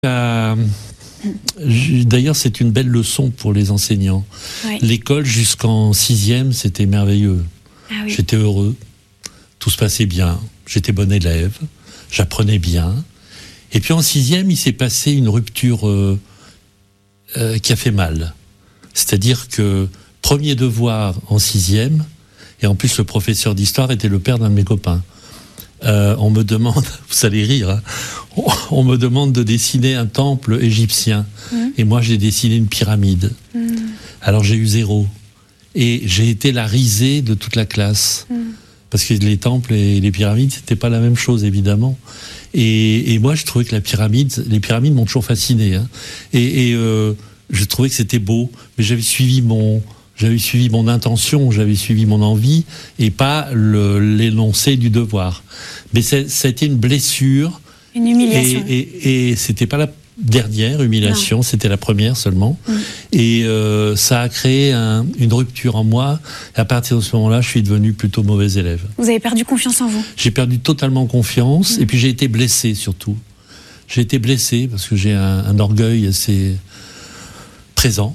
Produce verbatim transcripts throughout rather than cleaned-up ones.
Euh, D'ailleurs, c'est une belle leçon pour les enseignants. Ouais. L'école jusqu'en sixième, c'était merveilleux. Ah oui. J'étais heureux, tout se passait bien, j'étais bon élève, j'apprenais bien. Et puis en sixième, il s'est passé une rupture euh, euh, qui a fait mal. C'est-à-dire que premier devoir en sixième, et en plus le professeur d'histoire était le père d'un de mes copains. Euh, on me demande, vous allez rire, hein, on, on me demande de dessiner un temple égyptien. Mmh. Et moi, j'ai dessiné une pyramide. Mmh. Alors j'ai eu zéro. Et j'ai été la risée de toute la classe. Mmh. Parce que les temples et les pyramides, c'était pas la même chose, évidemment. Et, et moi, je trouvais que la pyramide, les pyramides m'ont toujours fasciné. Hein. Et, et euh, je trouvais que c'était beau, mais j'avais suivi mon... J'avais suivi mon intention, j'avais suivi mon envie, et pas le, l'énoncé du devoir. Mais ça a été une blessure. Une humiliation. Et, et, et c'était pas la dernière humiliation, non. C'était la première seulement. Mmh. Et euh, ça a créé un, une rupture en moi. Et à partir de ce moment-là, je suis devenu plutôt mauvais élève. Vous avez perdu confiance en vous? J'ai perdu totalement confiance, mmh. Et puis j'ai été blessé surtout. J'ai été blessé parce que j'ai un, un orgueil assez... présent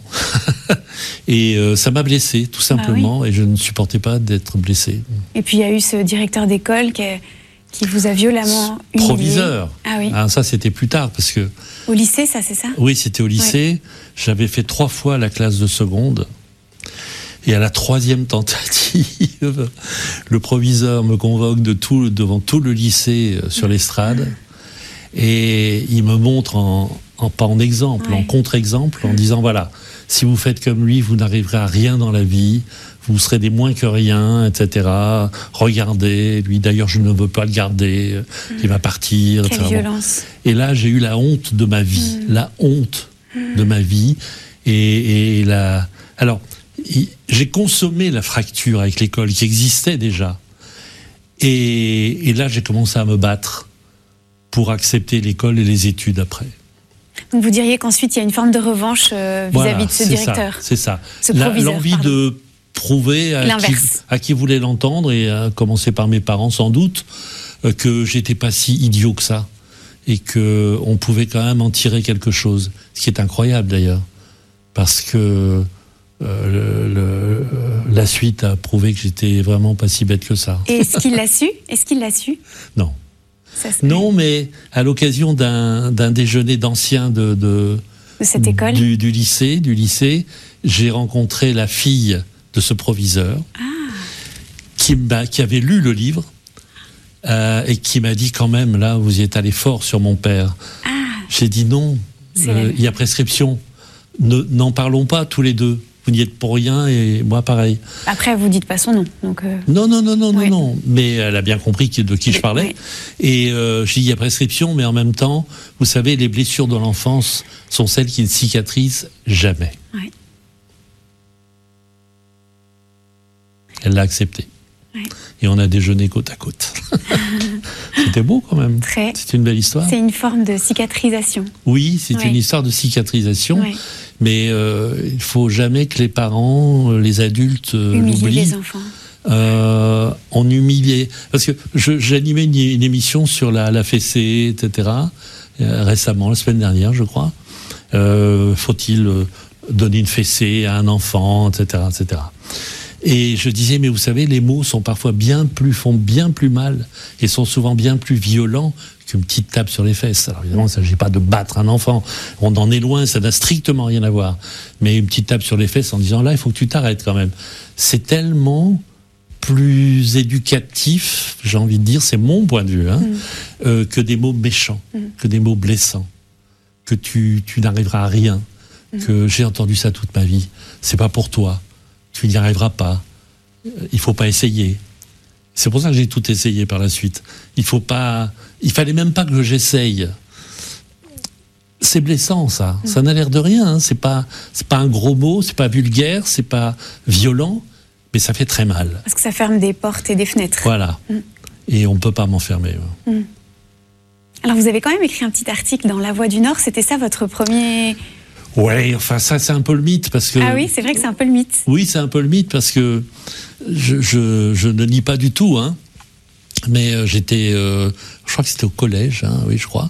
et euh, ça m'a blessé tout simplement. Ah oui. Et je ne supportais pas d'être blessé. Et puis il y a eu ce directeur d'école qui, a, qui vous a violemment humilié. Proviseur. Ah oui. Ah, ça c'était plus tard parce que... Au lycée, ça c'est ça? Oui, c'était au lycée. Oui. J'avais fait trois fois la classe de seconde et à la troisième tentative le proviseur me convoque de tout, devant tout le lycée sur l'estrade et il me montre en En, pas en exemple, ouais. En contre-exemple, en disant voilà, si vous faites comme lui, vous n'arriverez à rien dans la vie, vous serez des moins que rien, et cetera. Regardez, lui d'ailleurs je ne veux pas le garder, mmh. Il va partir. Quelle et cetera. violence. Et là j'ai eu la honte de ma vie, mmh. La honte mmh. de ma vie. Et, et la... Alors, j'ai consommé la fracture avec l'école qui existait déjà. Et, et là j'ai commencé à me battre pour accepter l'école et les études après. Donc vous diriez qu'ensuite il y a une forme de revanche euh, vis-à-vis voilà, de ce directeur. Ça, c'est ça. Ce La, proviseur, l'envie pardon. de prouver à qui, à qui voulait l'entendre, et à commencer par mes parents sans doute, euh, que j'étais pas si idiot que ça. Et qu'on pouvait quand même en tirer quelque chose. Ce qui est incroyable d'ailleurs. Parce que euh, le, le, la suite a prouvé que j'étais vraiment pas si bête que ça. Et est-ce qu'il l'a su? Est-ce qu'il l'a su? Non. Non, mais à l'occasion d'un, d'un déjeuner d'anciens de, de, de cette école du, du lycée, du lycée, j'ai rencontré la fille de ce proviseur ah. qui, m'a, qui avait lu le livre euh, et qui m'a dit quand même, là, vous y êtes allé fort sur mon père. Ah. J'ai dit non, euh, il y a prescription. Ne, n'en parlons pas tous les deux. Vous n'y êtes pour rien et moi pareil. Après, vous dites pas son nom. Donc euh... Non, non, non, non, oui. non, non. Mais elle a bien compris de qui je parlais. Oui. Et euh, j'ai dit, il y a prescription, mais en même temps, vous savez, les blessures de l'enfance sont celles qui ne cicatrisent jamais. Oui. Elle l'a accepté. Oui. Et on a déjeuné côte à côte. C'était beau quand même. Très. C'est une belle histoire. C'est une forme de cicatrisation. Oui, c'est oui. une histoire de cicatrisation. Oui. Mais euh, il ne faut jamais que les parents, les adultes euh, humilier l'oublient. les enfants. Euh, on humiliait. Parce que je, j'animais une, une émission sur la, la fessée, et cetera. Euh, récemment, la semaine dernière, je crois. Euh, faut-il donner une fessée à un enfant, et cetera, et cetera. Et je disais, mais vous savez, les mots sont parfois bien plus, font bien plus mal et sont souvent bien plus violents qu'une petite tape sur les fesses. Alors évidemment, il ne s'agit pas de battre un enfant. On en est loin, ça n'a strictement rien à voir. Mais une petite tape sur les fesses en disant, là, il faut que tu t'arrêtes quand même. C'est tellement plus éducatif, j'ai envie de dire, c'est mon point de vue, hein, mmh. euh, que des mots méchants, mmh. que des mots blessants, que tu, tu n'arriveras à rien, mmh. que j'ai entendu ça toute ma vie. C'est pas pour toi. Tu n'y arriveras pas. Il faut pas essayer. C'est pour ça que j'ai tout essayé par la suite. Il faut pas. Il fallait même pas que j'essaye. C'est blessant, ça. Ça n'a l'air de rien. Hein. C'est pas. C'est pas un gros mot. C'est pas vulgaire. C'est pas violent. Mais ça fait très mal. Parce que ça ferme des portes et des fenêtres. Voilà. Mm. Et on peut pas m'enfermer. Mm. Alors vous avez quand même écrit un petit article dans La Voix du Nord. C'était ça votre premier. Ouais, enfin ça c'est un peu le mythe parce que... Ah oui, c'est vrai que c'est un peu le mythe. Oui, c'est un peu le mythe parce que je, je, je ne nie pas du tout, hein. Mais euh, j'étais, euh, je crois que c'était au collège, hein, oui je crois,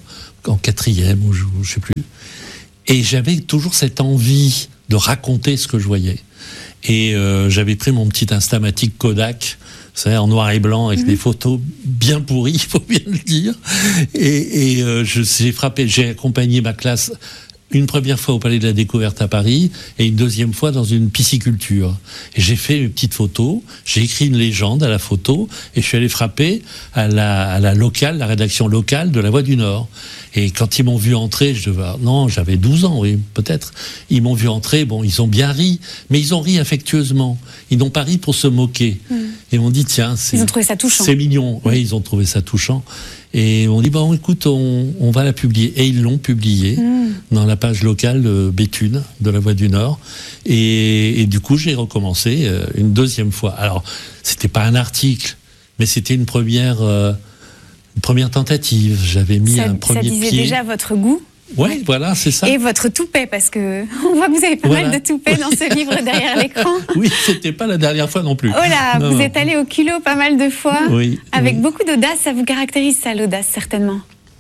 en quatrième ou je, je sais plus. Et j'avais toujours cette envie de raconter ce que je voyais. Et euh, j'avais pris mon petit Instamatic Kodak, c'est en noir et blanc avec mmh. des photos bien pourries, il faut bien le dire. Et, et euh, je, j'ai frappé, j'ai accompagné ma classe une première fois au Palais de la Découverte à Paris et une deuxième fois dans une pisciculture. Et j'ai fait mes petites photos, j'ai écrit une légende à la photo et je suis allé frapper à la, à la locale, la rédaction locale de La Voix du Nord. Et quand ils m'ont vu entrer, je devais, non, j'avais douze ans, oui, peut-être. Ils m'ont vu entrer, bon, ils ont bien ri, mais ils ont ri affectueusement. Ils n'ont pas ri pour se moquer. Mmh. Ils m'ont dit, tiens, c'est, ils ont trouvé ça touchant. C'est mignon. Oui, ils ont trouvé ça touchant. Et on dit, bon, écoute, on, on va la publier. Et ils l'ont publiée mmh. dans la page locale de Béthune, de La Voix du Nord. Et, et du coup, j'ai recommencé euh, une deuxième fois. Alors, c'était pas un article, mais c'était une première, euh, une première tentative. J'avais mis ça, un premier pied. Ça disait pied. Déjà votre goût. Ouais, ouais, voilà, c'est ça. Et votre toupet, parce que on voit que vous avez pas voilà. mal de toupets dans ce livre derrière l'écran. Oui, c'était pas la dernière fois non plus. Oh là, non, vous non. êtes allé au culot pas mal de fois, oui, avec oui. beaucoup d'audace. Ça vous caractérise, ça, l'audace, certainement.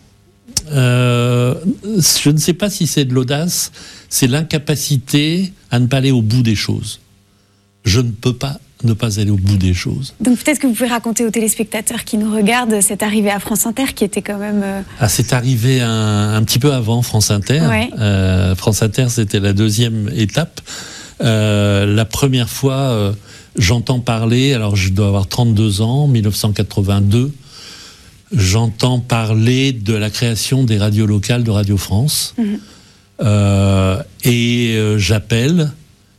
Euh, je ne sais pas si c'est de l'audace, c'est l'incapacité à ne pas aller au bout des choses. Je ne peux pas ne pas aller au bout des choses. Donc peut-être que vous pouvez raconter aux téléspectateurs qui nous regardent cette arrivée à France Inter qui était quand même... Euh... Ah, c'est arrivé un, un petit peu avant France Inter. Ouais. Euh, France Inter, c'était la deuxième étape. Euh, la première fois, euh, j'entends parler, alors je dois avoir trente-deux ans, mille neuf cent quatre-vingt-deux, j'entends parler de la création des radios locales de Radio France. Mmh. Euh, et euh, j'appelle...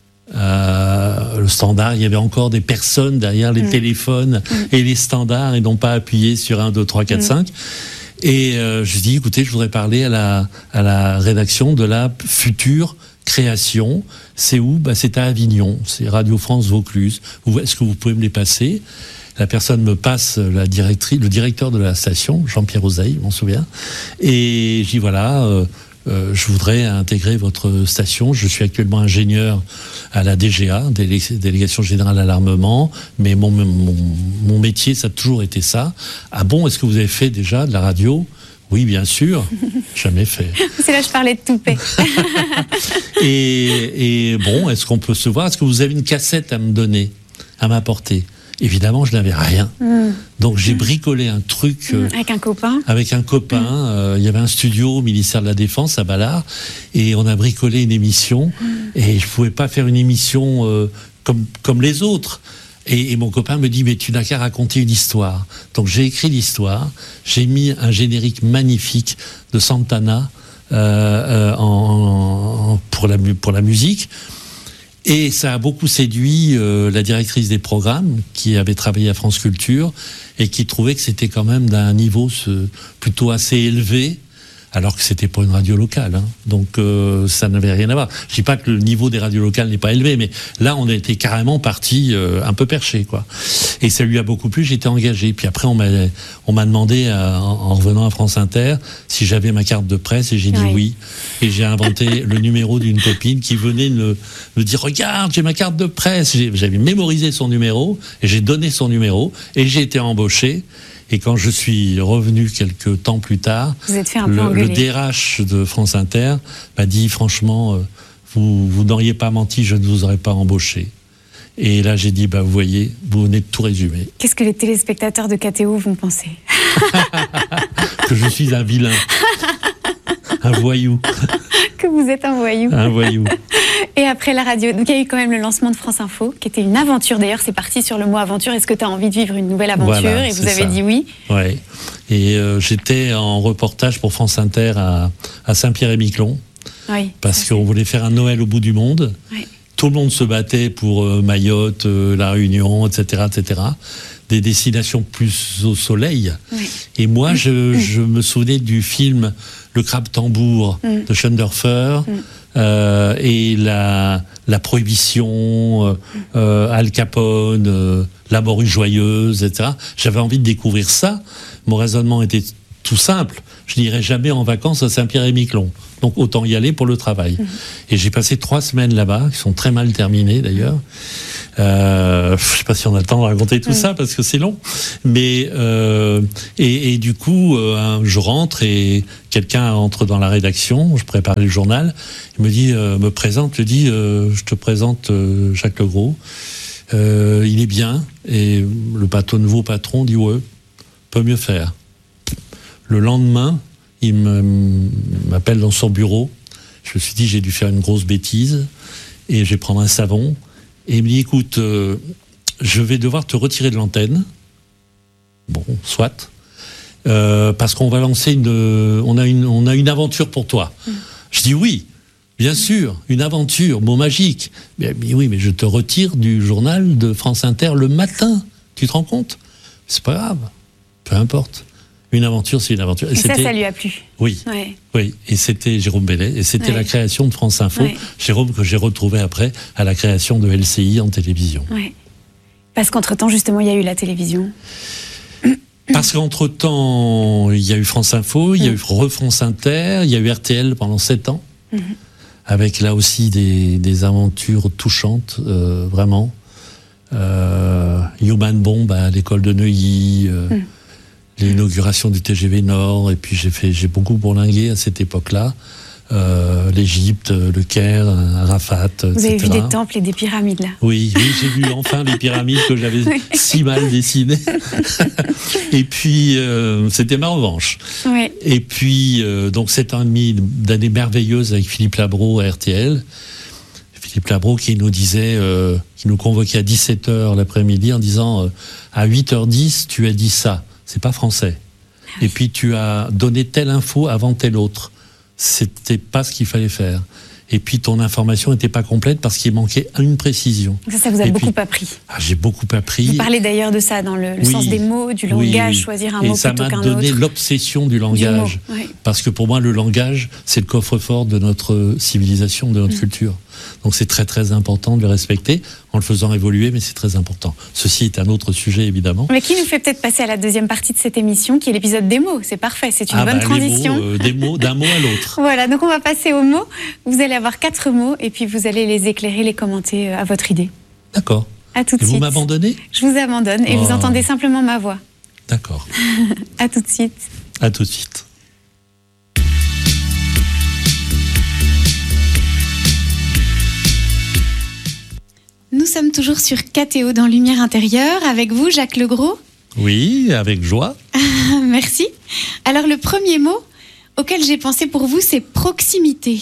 Euh, le standard, il y avait encore des personnes derrière les mmh. téléphones mmh. et les standards et non pas appuyé sur un, deux, trois, quatre, cinq. Et euh, je dis, écoutez, je voudrais parler à la, à la rédaction de la future création. C'est où ? Bah, c'est à Avignon, c'est Radio France Vaucluse. Est-ce que vous pouvez me les passer ? La personne me passe la directrice, le directeur de la station, Jean-Pierre Oseille, je m'en souviens. Et je dis, voilà... Euh, Euh, je voudrais intégrer votre station. Je suis actuellement ingénieur à la D G A, Délé- Délégation Générale à l'Armement, mais mon, mon, mon métier, ça a toujours été ça. Ah bon, est-ce que vous avez fait déjà de la radio ? Oui, bien sûr. Jamais fait. C'est là que je parlais de toupet. et, et bon, est-ce qu'on peut se voir ? Est-ce que vous avez une cassette à me donner, à m'apporter ? Évidemment, je n'avais rien. Mmh. Donc, j'ai bricolé un truc... Euh, avec un copain Avec un copain. Mmh. Euh, il y avait un studio au ministère de la Défense, à Ballard, et on a bricolé une émission. Mmh. Et je ne pouvais pas faire une émission euh, comme, comme les autres. Et, et mon copain me dit, mais tu n'as qu'à raconter une histoire. Donc, j'ai écrit l'histoire. J'ai mis un générique magnifique de Santana euh, euh, en, en, pour, la, pour la musique. Et ça a beaucoup séduit euh, la directrice des programmes qui avait travaillé à France Culture et qui trouvait que c'était quand même d'un niveau ce, plutôt assez élevé, alors que c'était pas une radio locale. Hein. Donc euh, ça n'avait rien à voir. Je dis pas que le niveau des radios locales n'est pas élevé, mais là on était carrément parti euh, un peu perché, quoi. Et ça lui a beaucoup plu. J'étais engagé. Puis après on m'a on m'a demandé euh, en, en revenant à France Inter si j'avais ma carte de presse et j'ai dit oui. oui. Et j'ai inventé le numéro d'une copine qui venait me, me dire regarde, j'ai ma carte de presse. J'ai, j'avais mémorisé son numéro et j'ai donné son numéro et j'ai été embauché. Et quand je suis revenu quelques temps plus tard, vous êtes fait un le, peu le D R H de France Inter m'a dit franchement, euh, vous, vous n'auriez pas menti, je ne vous aurais pas embauché. Et là, j'ai dit, bah, vous voyez, vous venez de tout résumer. Qu'est-ce que les téléspectateurs de K T O vont penser ? Que je suis un vilain, un voyou. Que vous êtes un voyou. Un voyou. Et après la radio, donc il y a eu quand même le lancement de France Info, qui était une aventure. D'ailleurs, c'est parti sur le mot aventure. Est-ce que tu as envie de vivre une nouvelle aventure ? Voilà, et vous avez ça. dit oui. Ouais. Et euh, j'étais en reportage pour France Inter à, à Saint-Pierre-et-Miquelon. Oui, parce qu'on voulait faire un Noël au bout du monde. Oui. Tout le monde se battait pour euh, Mayotte, euh, La Réunion, et cetera, et cetera. Des destinations plus au soleil. Oui. Et moi, je, mmh. je me souvenais du film Le Crabe Tambour mmh. de Schoendoerfer. Mmh. Euh, et la, la prohibition, euh, Al Capone, euh, la morue joyeuse, et cetera. J'avais envie de découvrir ça. Mon raisonnement était tout simple. je n'irai jamais en vacances à Saint-Pierre-et-Miquelon. Donc autant y aller pour le travail. Mmh. Et j'ai passé trois semaines là-bas, qui sont très mal terminées d'ailleurs. Euh, je ne sais pas si on a le temps de raconter tout mmh. ça parce que c'est long. Mais euh, et, et du coup, euh, je rentre et quelqu'un entre dans la rédaction. Je préparais le journal. Il me dit, euh, me présente, je dis, euh, je te présente euh, Jacques Legros. Euh, il est bien. Et le patron, nouveau patron dit ouais, peut mieux faire. Le lendemain, il me, m'appelle dans son bureau. Je me suis dit, j'ai dû faire une grosse bêtise. Et je vais prendre un savon. Et il me dit, écoute, euh, je vais devoir te retirer de l'antenne. Bon, soit. Euh, parce qu'on va lancer une, on a une, on a une aventure pour toi. Mmh. Je dis oui, bien sûr, une aventure, mot magique. Mais, mais oui, mais je te retire du journal de France Inter le matin. Tu te rends compte ? C'est pas grave. Peu importe. Une aventure, c'est une aventure. Et, et ça, ça lui a plu. Oui, ouais. oui. Et c'était Jérôme Bellet, et c'était ouais. la création de France Info. Ouais. Jérôme que j'ai retrouvé après à la création de L C I en télévision. Ouais. Parce qu'entre-temps, justement, il y a eu la télévision. Parce qu'entre-temps, il y a eu France Info, il y a eu Re-France Inter, il y a eu R T L pendant sept ans, mm-hmm. avec là aussi des, des aventures touchantes, euh, vraiment. Euh, Human Bomb à l'école de Neuilly. Euh, mm. L'inauguration du T G V Nord, et puis j'ai fait, j'ai beaucoup bourlingué à cette époque-là. Euh, L'Égypte, le Caire, Arafat, et cetera. Vous avez vu des temples et des pyramides, là. Oui, oui, j'ai vu enfin les pyramides que j'avais oui. si mal dessinées. Et puis, euh, c'était ma revanche. Oui. Et puis, euh, donc, sept ans et demi d'années merveilleuses avec Philippe Labro à R T L. Philippe Labro qui nous disait, euh, qui nous convoquait à dix-sept heures l'après-midi en disant euh, à huit heures dix, tu as dit ça. C'est pas français. Ah oui. Et puis tu as donné telle info avant telle autre. C'était pas ce qu'il fallait faire. Et puis ton information n'était pas complète parce qu'il manquait une précision. Ça, ça vous a et beaucoup puis, appris. Ah, j'ai beaucoup appris. Vous parlez d'ailleurs de ça dans le, le oui, sens des mots, du langage, oui, choisir un et mot plutôt qu'un autre. Et ça m'a donné l'obsession du langage. Du oui. Parce que pour moi, le langage, c'est le coffre-fort de notre civilisation, de notre mmh. culture. Donc c'est très très important de le respecter en le faisant évoluer, mais c'est très important. Ceci est un autre sujet évidemment. Mais qui nous fait peut-être passer à la deuxième partie de cette émission, qui est l'épisode des mots. C'est parfait, c'est une ah bonne bah, transition. Les mots, euh, des mots, d'un mot à l'autre. Voilà, donc on va passer aux mots. Vous allez avoir quatre mots et puis vous allez les éclairer, les commenter à votre idée. D'accord. À tout de et suite. Vous m'abandonnez ? Je vous abandonne et oh. vous entendez simplement ma voix. D'accord. À tout de suite. À tout de suite. Nous sommes toujours sur K T O dans Lumière Intérieure. Avec vous, Jacques Legros. Oui, avec joie. Merci. Alors, le premier mot auquel j'ai pensé pour vous, c'est proximité.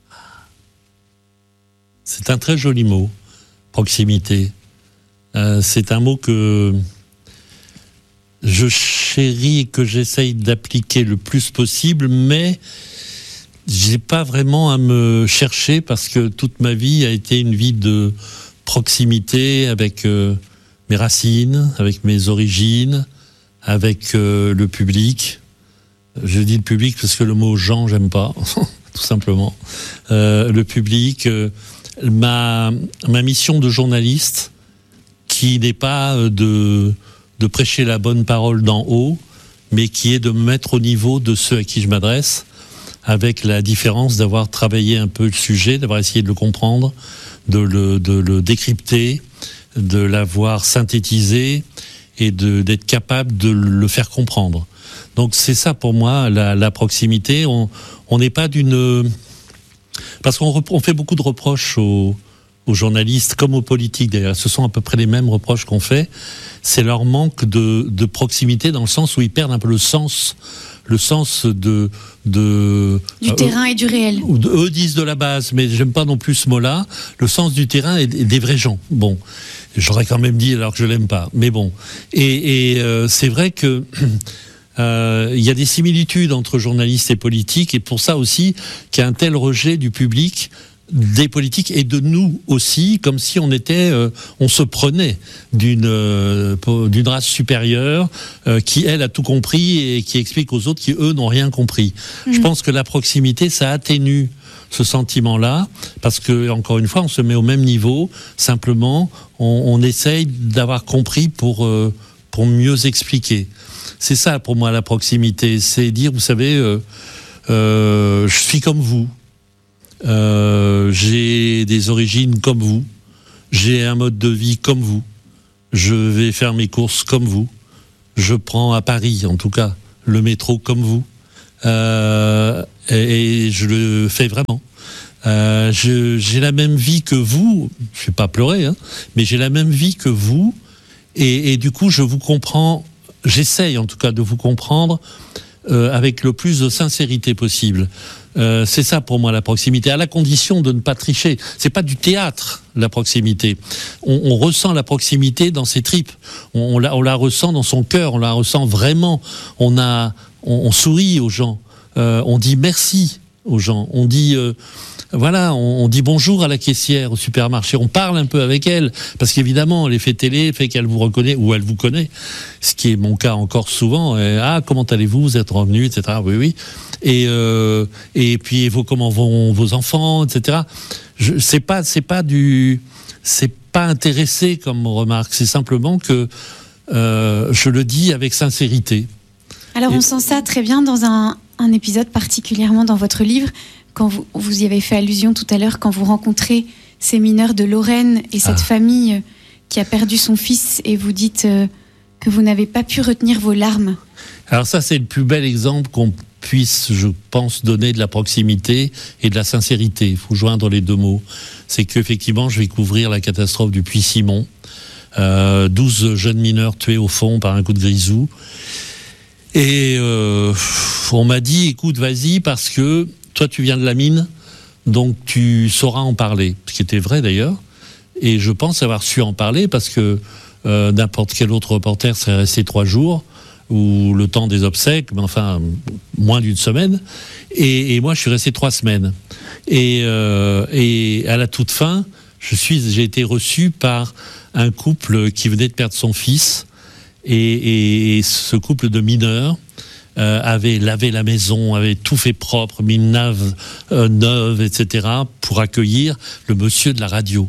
C'est un très joli mot, proximité. Euh, c'est un mot que je chéris et que j'essaye d'appliquer le plus possible, mais j'ai pas vraiment à me chercher parce que toute ma vie a été une vie de proximité avec euh, mes racines, avec mes origines, avec euh, le public. Je dis le public parce que le mot gens, j'aime pas, tout simplement. Euh, le public, euh, ma, ma mission de journaliste, qui n'est pas de, de prêcher la bonne parole d'en haut, mais qui est de me mettre au niveau de ceux à qui je m'adresse, avec la différence d'avoir travaillé un peu le sujet, d'avoir essayé de le comprendre, de le, de le décrypter, de l'avoir synthétisé et de, d'être capable de le faire comprendre. Donc c'est ça pour moi, la, la proximité. On on n'est pas d'une... Parce qu'on on fait beaucoup de reproches aux, aux journalistes, comme aux politiques d'ailleurs. Ce sont à peu près les mêmes reproches qu'on fait. C'est leur manque de, de proximité dans le sens où ils perdent un peu le sens... le sens de... de du euh, terrain et du réel. De, eux disent de la base, mais j'aime pas non plus ce mot-là. Le sens du terrain et des vrais gens. Bon, j'aurais quand même dit alors que je l'aime pas. Mais bon. Et, et euh, c'est vrai que... Euh, il y a des similitudes entre journalistes et politiques, et pour ça aussi qu'il y a un tel rejet du public, des politiques et de nous aussi, comme si on était, euh, on se prenait d'une euh, d'une race supérieure euh, qui elle a tout compris et qui explique aux autres qui eux n'ont rien compris. Mmh. Je pense que la proximité, ça atténue ce sentiment-là, parce que encore une fois, on se met au même niveau. Simplement, on, on essaye d'avoir compris pour euh, pour mieux expliquer. c'est ça pour moi la proximité, c'est dire, vous savez, euh, euh, je suis comme vous, euh, j'ai des origines comme vous, j'ai un mode de vie comme vous, je vais faire mes courses comme vous, je prends à Paris en tout cas le métro comme vous, euh, et, et je le fais vraiment. Euh, je, j'ai la même vie que vous, je vais pas pleurer, hein, mais j'ai la même vie que vous, et, et du coup je vous comprends, j'essaye en tout cas de vous comprendre euh, avec le plus de sincérité possible. Euh, c'est ça pour moi la proximité, à la condition de ne pas tricher. C'est pas du théâtre la proximité. On, on ressent la proximité dans ses tripes. On, on, la, on la ressent dans son cœur. On la ressent vraiment. On a, on, on sourit aux gens. Euh, on dit merci aux gens. On dit euh, voilà, on, on dit bonjour à la caissière au supermarché. On parle un peu avec elle parce qu'évidemment l'effet télé fait qu'elle vous reconnaît ou elle vous connaît. Ce qui est mon cas encore souvent. Et, ah, comment allez-vous ? Vous êtes revenu, et cetera. Oui, oui. Et euh, et puis vos comment vont vos enfants, et cetera. Je, c'est pas c'est pas du c'est pas intéressé comme remarque. C'est simplement que euh, je le dis avec sincérité. Alors et, on sent ça très bien dans un un épisode particulièrement dans votre livre, quand vous, vous y avez fait allusion tout à l'heure, quand vous rencontrez ces mineurs de Lorraine et cette ah. famille qui a perdu son fils, et vous dites euh, que vous n'avez pas pu retenir vos larmes. Alors ça, c'est le plus bel exemple qu'on puisse, je pense, donner de la proximité et de la sincérité. Il faut joindre les deux mots. C'est qu'effectivement, je vais couvrir la catastrophe du Puy-Simon. Euh, douze jeunes mineurs tués au fond par un coup de grisou. Et euh, on m'a dit, écoute, vas-y, parce que toi, tu viens de la mine, donc tu sauras en parler. Ce qui était vrai, d'ailleurs. Et je pense avoir su en parler, parce que euh, n'importe quel autre reporter serait resté trois jours, ou le temps des obsèques, mais enfin, moins d'une semaine. Et, et moi, je suis resté trois semaines. Et, euh, et à la toute fin, je suis, j'ai été reçu par un couple qui venait de perdre son fils. Et, et ce couple de mineurs euh, avait lavé la maison, avait tout fait propre, mis une nave euh, neuve, et cetera, pour accueillir le monsieur de la radio.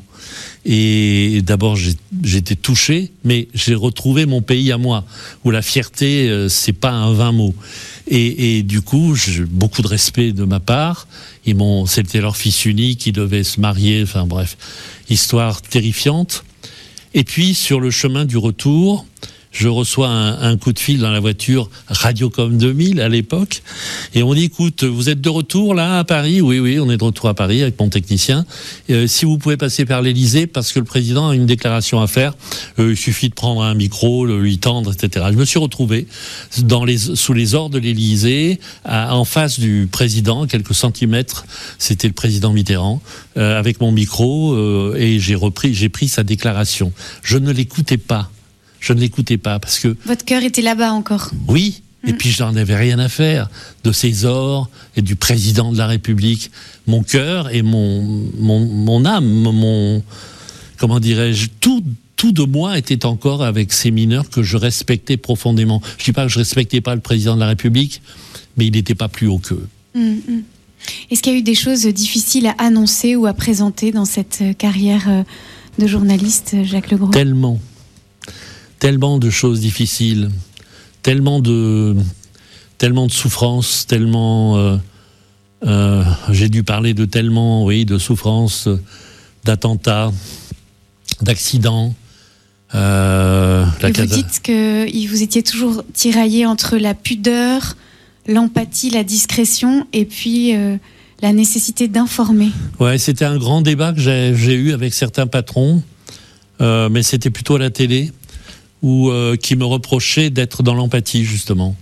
Et d'abord, j'ai, j'étais touché, mais j'ai retrouvé mon pays à moi, où la fierté, euh, c'est pas un vain mot. Et, et du coup, j'ai beaucoup de respect de ma part. Ils m'ont, c'était leur fils unique, ils devaient se marier, enfin bref, histoire terrifiante. Et puis, sur le chemin du retour, je reçois un, un coup de fil dans la voiture, Radiocom deux mille à l'époque, et on dit, écoute, vous êtes de retour là à Paris ? Oui, oui, on est de retour à Paris avec mon technicien. Euh, si vous pouvez passer par l'Élysée, parce que le président a une déclaration à faire, euh, il suffit de prendre un micro, le lui tendre, et cetera. Je me suis retrouvé dans les, sous les ors de l'Élysée, à, en face du président, quelques centimètres, c'était le président Mitterrand, euh, avec mon micro, euh, et j'ai repris, j'ai pris sa déclaration. Je ne l'écoutais pas. Je ne l'écoutais pas parce que... Votre cœur était là-bas encore. Oui, mmh. Et puis je n'en avais rien à faire de ces ors et du président de la République. Mon cœur et mon, mon, mon âme, mon... Comment dirais-je, tout, tout de moi était encore avec ces mineurs que je respectais profondément. Je ne dis pas que je ne respectais pas le président de la République, mais il n'était pas plus haut qu'eux. Mmh. Est-ce qu'il y a eu des choses difficiles à annoncer ou à présenter dans cette carrière de journaliste, Jacques Legros ? Tellement. Tellement de choses difficiles, tellement de, tellement de souffrances, tellement... Euh, euh, j'ai dû parler de tellement, oui, de souffrances, d'attentats, d'accidents. Euh, la Et vous casa- dites que vous étiez toujours tiraillé entre la pudeur, l'empathie, la discrétion, et puis euh, la nécessité d'informer. Ouais, c'était un grand débat que j'ai, j'ai eu avec certains patrons, euh, mais c'était plutôt à la télé. Ou euh, qui me reprochait d'être dans l'empathie, justement.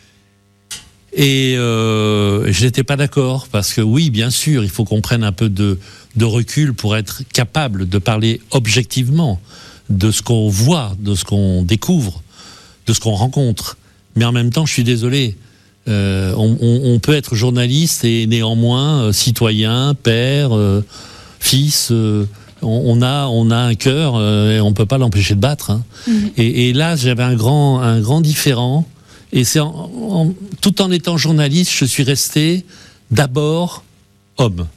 Et euh, je n'étais pas d'accord, parce que oui, bien sûr, il faut qu'on prenne un peu de, de recul pour être capable de parler objectivement de ce qu'on voit, de ce qu'on découvre, de ce qu'on rencontre. Mais en même temps, je suis désolé, euh, on, on, on peut être journaliste et néanmoins euh, citoyen, père, euh, fils... Euh, On a, on a un cœur euh, et on peut pas l'empêcher de battre. Hein. Mmh. Et, et là, j'avais un grand, un grand différent. Et c'est en, en, tout en étant journaliste, je suis resté d'abord homme.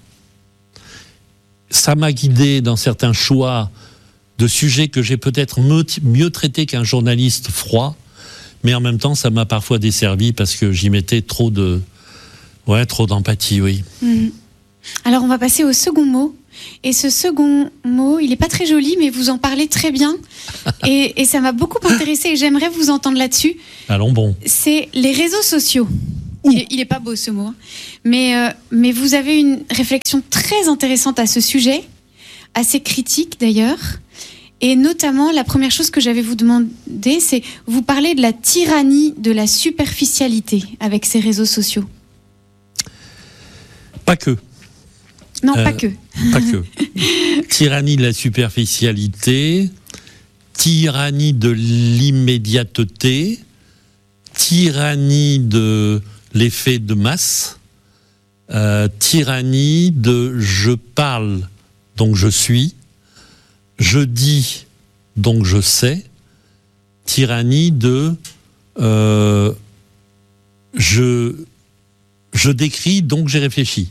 Ça m'a guidé dans certains choix de sujets que j'ai peut-être mieux, mieux traités qu'un journaliste froid. mais en même temps, ça m'a parfois desservi parce que j'y mettais trop de, ouais, trop d'empathie, oui. Mmh. Alors, on va passer au second mot. Et ce second mot, il n'est pas très joli, mais vous en parlez très bien. Et, et ça m'a beaucoup intéressée et j'aimerais vous entendre là-dessus. Allons bon. C'est les réseaux sociaux. Il n'est pas beau ce mot. Hein. Mais, euh, mais vous avez une réflexion très intéressante à ce sujet, assez critique d'ailleurs. Et notamment, la première chose que j'avais vous demander, c'est vous parlez de la tyrannie de la superficialité avec ces réseaux sociaux. Pas que. Non, euh, pas que. Pas que. Tyrannie de la superficialité, tyrannie de l'immédiateté, tyrannie de l'effet de masse, euh, tyrannie de je parle, donc je suis, je dis, donc je sais, tyrannie de euh, je, je décris, donc j'ai réfléchi.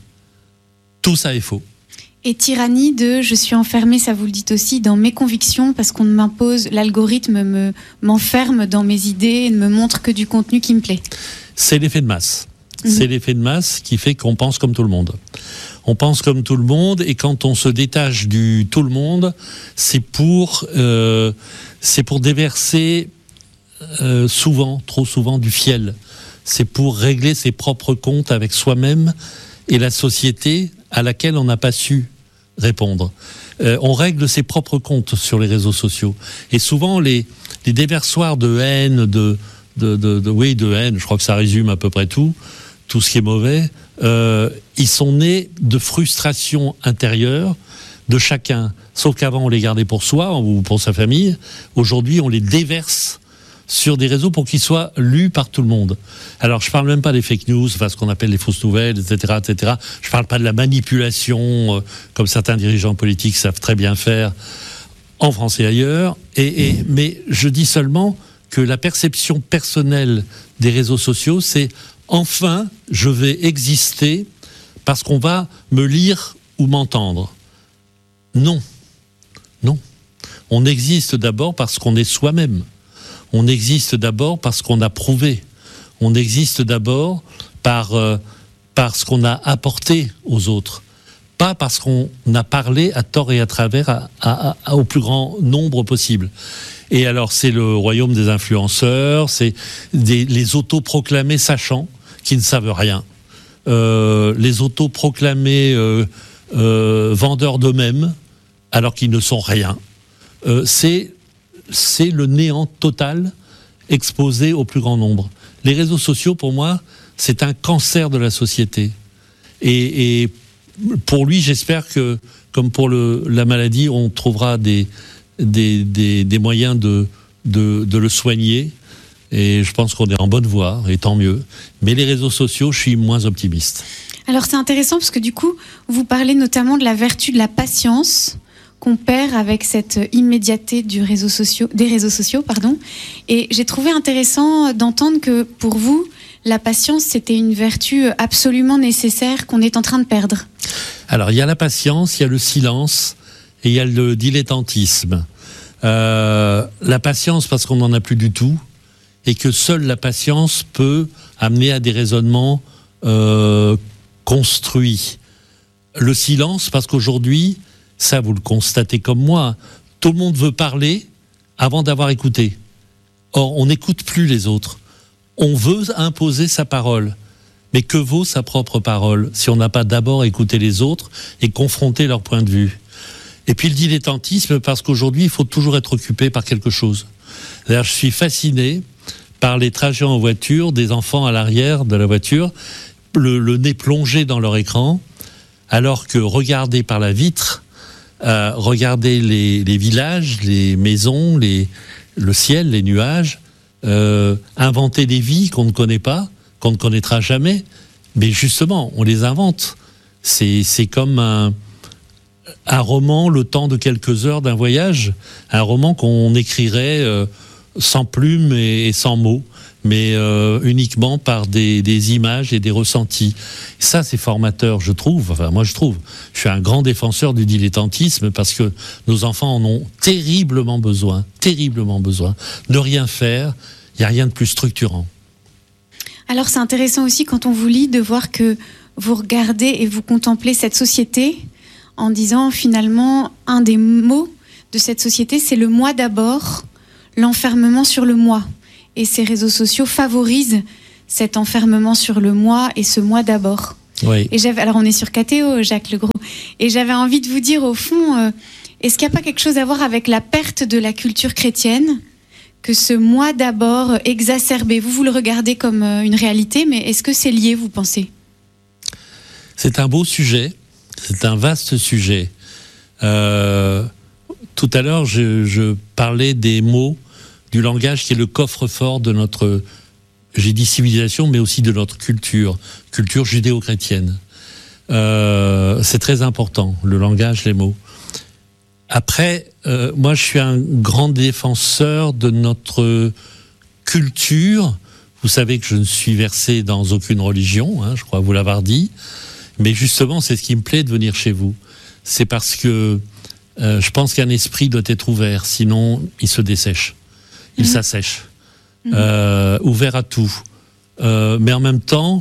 Tout ça est faux. Et tyrannie de je suis enfermée, ça vous le dites aussi, dans mes convictions parce qu'on m'impose, l'algorithme me, m'enferme dans mes idées et ne me montre que du contenu qui me plaît. C'est l'effet de masse. Mmh. C'est l'effet de masse qui fait qu'on pense comme tout le monde. On pense comme tout le monde et quand on se détache du tout le monde, c'est pour, euh, c'est pour déverser euh, souvent, trop souvent, du fiel. C'est pour régler ses propres comptes avec soi-même et la société à laquelle on n'a pas su répondre. Euh, on règle ses propres comptes sur les réseaux sociaux. Et souvent, les, les déversoirs de haine, de, de, de, de, oui, de haine, je crois que ça résume à peu près tout, tout ce qui est mauvais, euh, ils sont nés de frustration intérieure de chacun. Sauf qu'avant, on les gardait pour soi ou pour sa famille. Aujourd'hui, on les déverse sur des réseaux pour qu'ils soient lus par tout le monde. Alors, je ne parle même pas des fake news, enfin, ce qu'on appelle les fausses nouvelles, et cetera, et cetera. Je ne parle pas de la manipulation, euh, comme certains dirigeants politiques savent très bien faire, en France et ailleurs. Et, et, mais je dis seulement que la perception personnelle des réseaux sociaux, c'est enfin, je vais exister parce qu'on va me lire ou m'entendre. Non. Non. On existe d'abord parce qu'on est soi-même. On existe d'abord parce qu'on a prouvé. On existe d'abord par, euh, par ce qu'on a apporté aux autres. Pas parce qu'on a parlé à tort et à travers à, à, à, au plus grand nombre possible. Et alors, c'est le royaume des influenceurs, c'est des, les autoproclamés sachants qui ne savent rien. Euh, les autoproclamés euh, euh, vendeurs d'eux-mêmes alors qu'ils ne sont rien. Euh, c'est... c'est le néant total exposé au plus grand nombre. Les réseaux sociaux, pour moi, c'est un cancer de la société. Et, et pour lui, j'espère que, comme pour le, la maladie, on trouvera des, des, des, des moyens de, de, de le soigner. Et je pense qu'on est en bonne voie, et tant mieux. Mais les réseaux sociaux, je suis moins optimiste. Alors c'est intéressant parce que du coup, vous parlez notamment de la vertu de la patience qu'on perd avec cette immédiateté du réseau sociaux, des réseaux sociaux. Pardon. Et j'ai trouvé intéressant d'entendre que pour vous, la patience, c'était une vertu absolument nécessaire qu'on est en train de perdre. Alors, il y a la patience, il y a le silence et il y a le dilettantisme. Euh, la patience parce qu'on n'en a plus du tout et que seule la patience peut amener à des raisonnements euh, construits. Le silence parce qu'aujourd'hui, ça, vous le constatez comme moi, tout le monde veut parler avant d'avoir écouté. Or, on n'écoute plus les autres. On veut imposer sa parole. Mais que vaut sa propre parole si on n'a pas d'abord écouté les autres et confronté leur point de vue ? Et puis le dilettantisme, parce qu'aujourd'hui, il faut toujours être occupé par quelque chose. D'ailleurs, je suis fasciné par les trajets en voiture, des enfants à l'arrière de la voiture, le, le nez plongé dans leur écran, alors que regarder par la vitre, Euh, regarder les, les villages, les maisons, les, le ciel, les nuages, euh, inventer des vies qu'on ne connaît pas, qu'on ne connaîtra jamais, mais justement, on les invente. C'est, c'est comme un, un roman, le temps de quelques heures d'un voyage, un roman qu'on écrirait euh, sans plume et, et sans mots, mais euh, uniquement par des, des images et des ressentis. Ça, c'est formateur, je trouve. Enfin, moi, je trouve. Je suis un grand défenseur du dilettantisme parce que nos enfants en ont terriblement besoin, terriblement besoin. Ne rien faire, Il n'y a rien de plus structurant. Alors c'est intéressant aussi quand on vous lit de voir que vous regardez et vous contemplez cette société en disant finalement un des mots de cette société c'est le moi d'abord, l'enfermement sur le moi. Et ces réseaux sociaux favorisent cet enfermement sur le moi et ce moi d'abord. Oui. Et j'avais, alors on est sur K T O, Jacques Legros, et j'avais envie de vous dire au fond, euh, est-ce qu'il n'y a pas quelque chose à voir avec la perte de la culture chrétienne ? Que ce moi d'abord exacerbé, vous, vous le regardez comme une réalité, mais est-ce que c'est lié, vous pensez ? C'est un beau sujet, c'est un vaste sujet. Euh, tout à l'heure, je, je parlais des mots, du langage qui est le coffre-fort de notre, j'ai dit civilisation, mais aussi de notre culture, culture judéo-chrétienne. Euh, c'est très important, le langage, les mots. Après, euh, moi, je suis un grand défenseur de notre culture. Vous savez que je ne suis versé dans aucune religion, hein, je crois vous l'avoir dit. Mais justement, c'est ce qui me plaît de venir chez vous. C'est parce que euh, je pense qu'un esprit doit être ouvert, sinon il se dessèche, il mmh. s'assèche, mmh. euh, ouvert à tout. Euh, mais en même temps,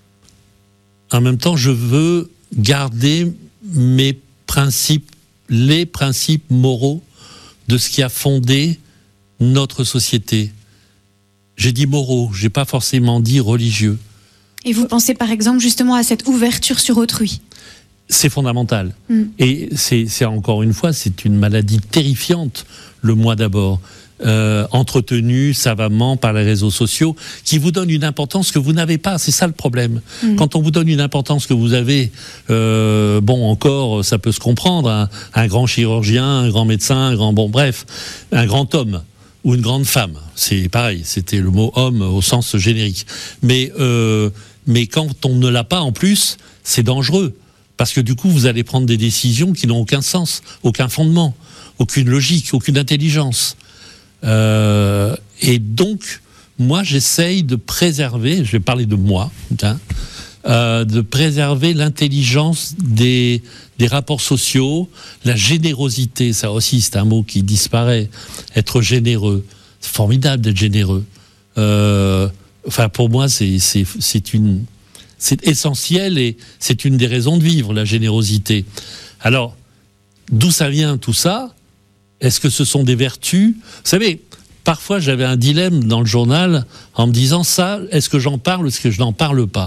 en même temps, je veux garder mes principes, les principes moraux de ce qui a fondé notre société. J'ai dit moraux, j'ai pas forcément dit religieux. Et vous pensez par exemple justement à cette ouverture sur autrui ? C'est fondamental. Mm. Et c'est, c'est encore une fois, c'est une maladie terrifiante, le moi d'abord. Euh, entretenu savamment par les réseaux sociaux, qui vous donnent une importance que vous n'avez pas. C'est ça le problème. Mmh. Quand on vous donne une importance que vous avez, euh, bon, encore, ça peut se comprendre, un, un grand chirurgien, un grand médecin, un grand, bon, bref, un grand homme ou une grande femme. C'est pareil, c'était le mot homme au sens générique. Mais, euh, mais quand on ne l'a pas en plus, c'est dangereux. Parce que du coup, vous allez prendre des décisions qui n'ont aucun sens, aucun fondement, aucune logique, aucune intelligence. Euh, et donc, moi, j'essaye de préserver, je vais parler de moi, hein, euh, de préserver l'intelligence des, des rapports sociaux, la générosité, ça aussi, c'est un mot qui disparaît, être généreux. C'est formidable d'être généreux. Euh, enfin, pour moi, c'est, c'est, c'est, une, c'est essentiel et c'est une des raisons de vivre, la générosité. Alors, d'où ça vient tout ça ? Est-ce que ce sont des vertus ? Vous savez, parfois j'avais un dilemme dans le journal en me disant ça, est-ce que j'en parle ou est-ce que je n'en parle pas ?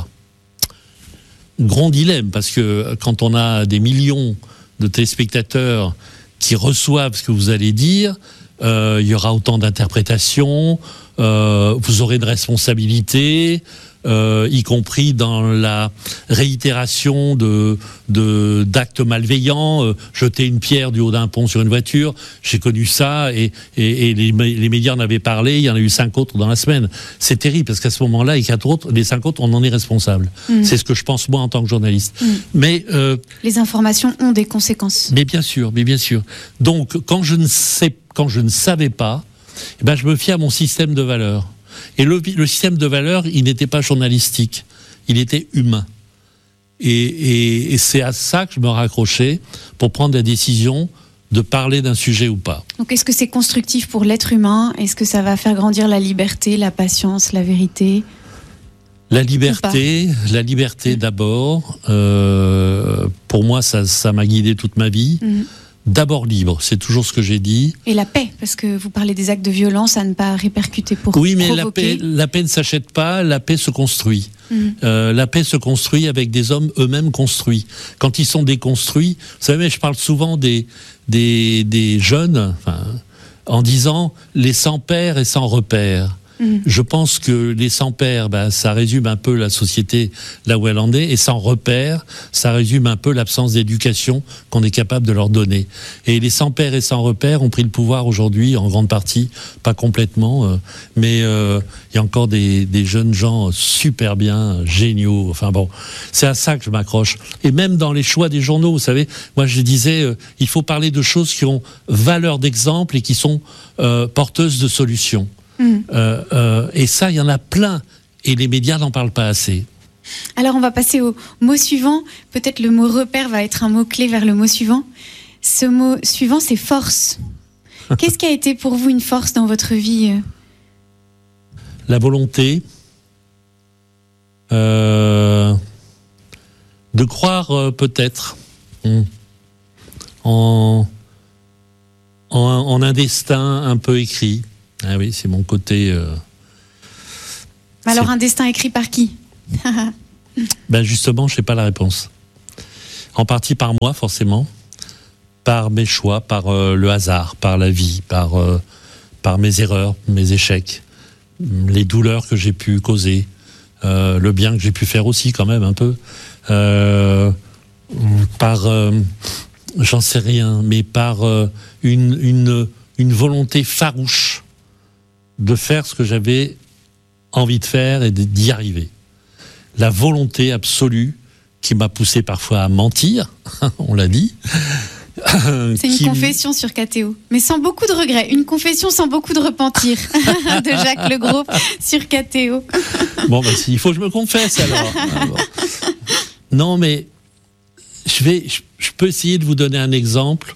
Grand dilemme, parce que quand on a des millions de téléspectateurs qui reçoivent ce que vous allez dire, euh, il y aura autant d'interprétations, euh, vous aurez une responsabilité, euh, y compris dans la réitération de, de, d'actes malveillants, euh, jeter une pierre du haut d'un pont sur une voiture, j'ai connu ça, et, et, et les, les médias en avaient parlé, il y en a eu cinq autres dans la semaine. C'est terrible, parce qu'à ce moment-là, les quatre autres, les cinq autres, on en est responsable. Mmh. C'est ce que je pense, moi, en tant que journaliste. Mmh. Mais, euh, les informations ont des conséquences. Mais bien sûr, mais bien sûr. Donc, quand je ne sais, quand je ne savais pas, eh ben, je me fie à mon système de valeurs. Et le, le système de valeurs, il n'était pas journalistique, il était humain. Et, et, et c'est à ça que je me raccrochais pour prendre la décision de parler d'un sujet ou pas. Donc est-ce que c'est constructif pour l'être humain ? Est-ce que ça va faire grandir la liberté, la patience, la vérité ? La liberté, la liberté d'abord. Euh, pour moi, ça, ça m'a guidé toute ma vie. Mmh. D'abord libre, c'est toujours ce que j'ai dit. Et la paix, parce que vous parlez des actes de violence à ne pas répercuter pour oui, mais provoquer. la paix, la paix ne s'achète pas, la paix se construit. Mmh. Euh, la paix se construit avec des hommes eux-mêmes construits. Quand ils sont déconstruits, vous savez, je parle souvent des, des, des jeunes, enfin, en disant les sans père et sans repère. Mmh. Je pense que les sans pères, ben, ça résume un peu la société là où elle en est, et sans repères, ça résume un peu l'absence d'éducation qu'on est capable de leur donner. Et les sans pères et sans repères ont pris le pouvoir aujourd'hui, en grande partie, pas complètement, euh, mais euh, il y a encore des, des jeunes gens super bien, géniaux. Enfin bon, c'est à ça que je m'accroche. Et même dans les choix des journaux, vous savez, moi je disais, euh, il faut parler de choses qui ont valeur d'exemple et qui sont euh, porteuses de solutions. Mmh. Euh, euh, et ça, il y en a plein. Et les médias n'en parlent pas assez. Alors, on va passer au mot suivant. Peut-être le mot repère va être un mot-clé vers le mot suivant. Ce mot suivant, c'est force. Qu'est-ce qui a été pour vous une force dans votre vie ? la volonté euh, de croire euh, peut-être hmm, en, en, en un destin un peu écrit. Ah oui, c'est mon côté... Euh, Alors c'est... un destin écrit par qui? Ben justement, je n'ai pas la réponse. En partie par moi, forcément, par mes choix, par euh, le hasard, par la vie, par, euh, par mes erreurs, mes échecs, les douleurs que j'ai pu causer, euh, le bien que j'ai pu faire aussi quand même un peu, euh, par, euh, j'en sais rien, mais par euh, une, une, une volonté farouche de faire ce que j'avais envie de faire et d'y arriver. La volonté absolue qui m'a poussé parfois à mentir, on l'a dit. C'est une qui... confession sur K T O, mais sans beaucoup de regrets. Une confession sans beaucoup de repentir de Jacques Legros sur K T O. Bon, ben, il faut que je me confesse alors. Non, mais je, vais, je, je peux essayer de vous donner un exemple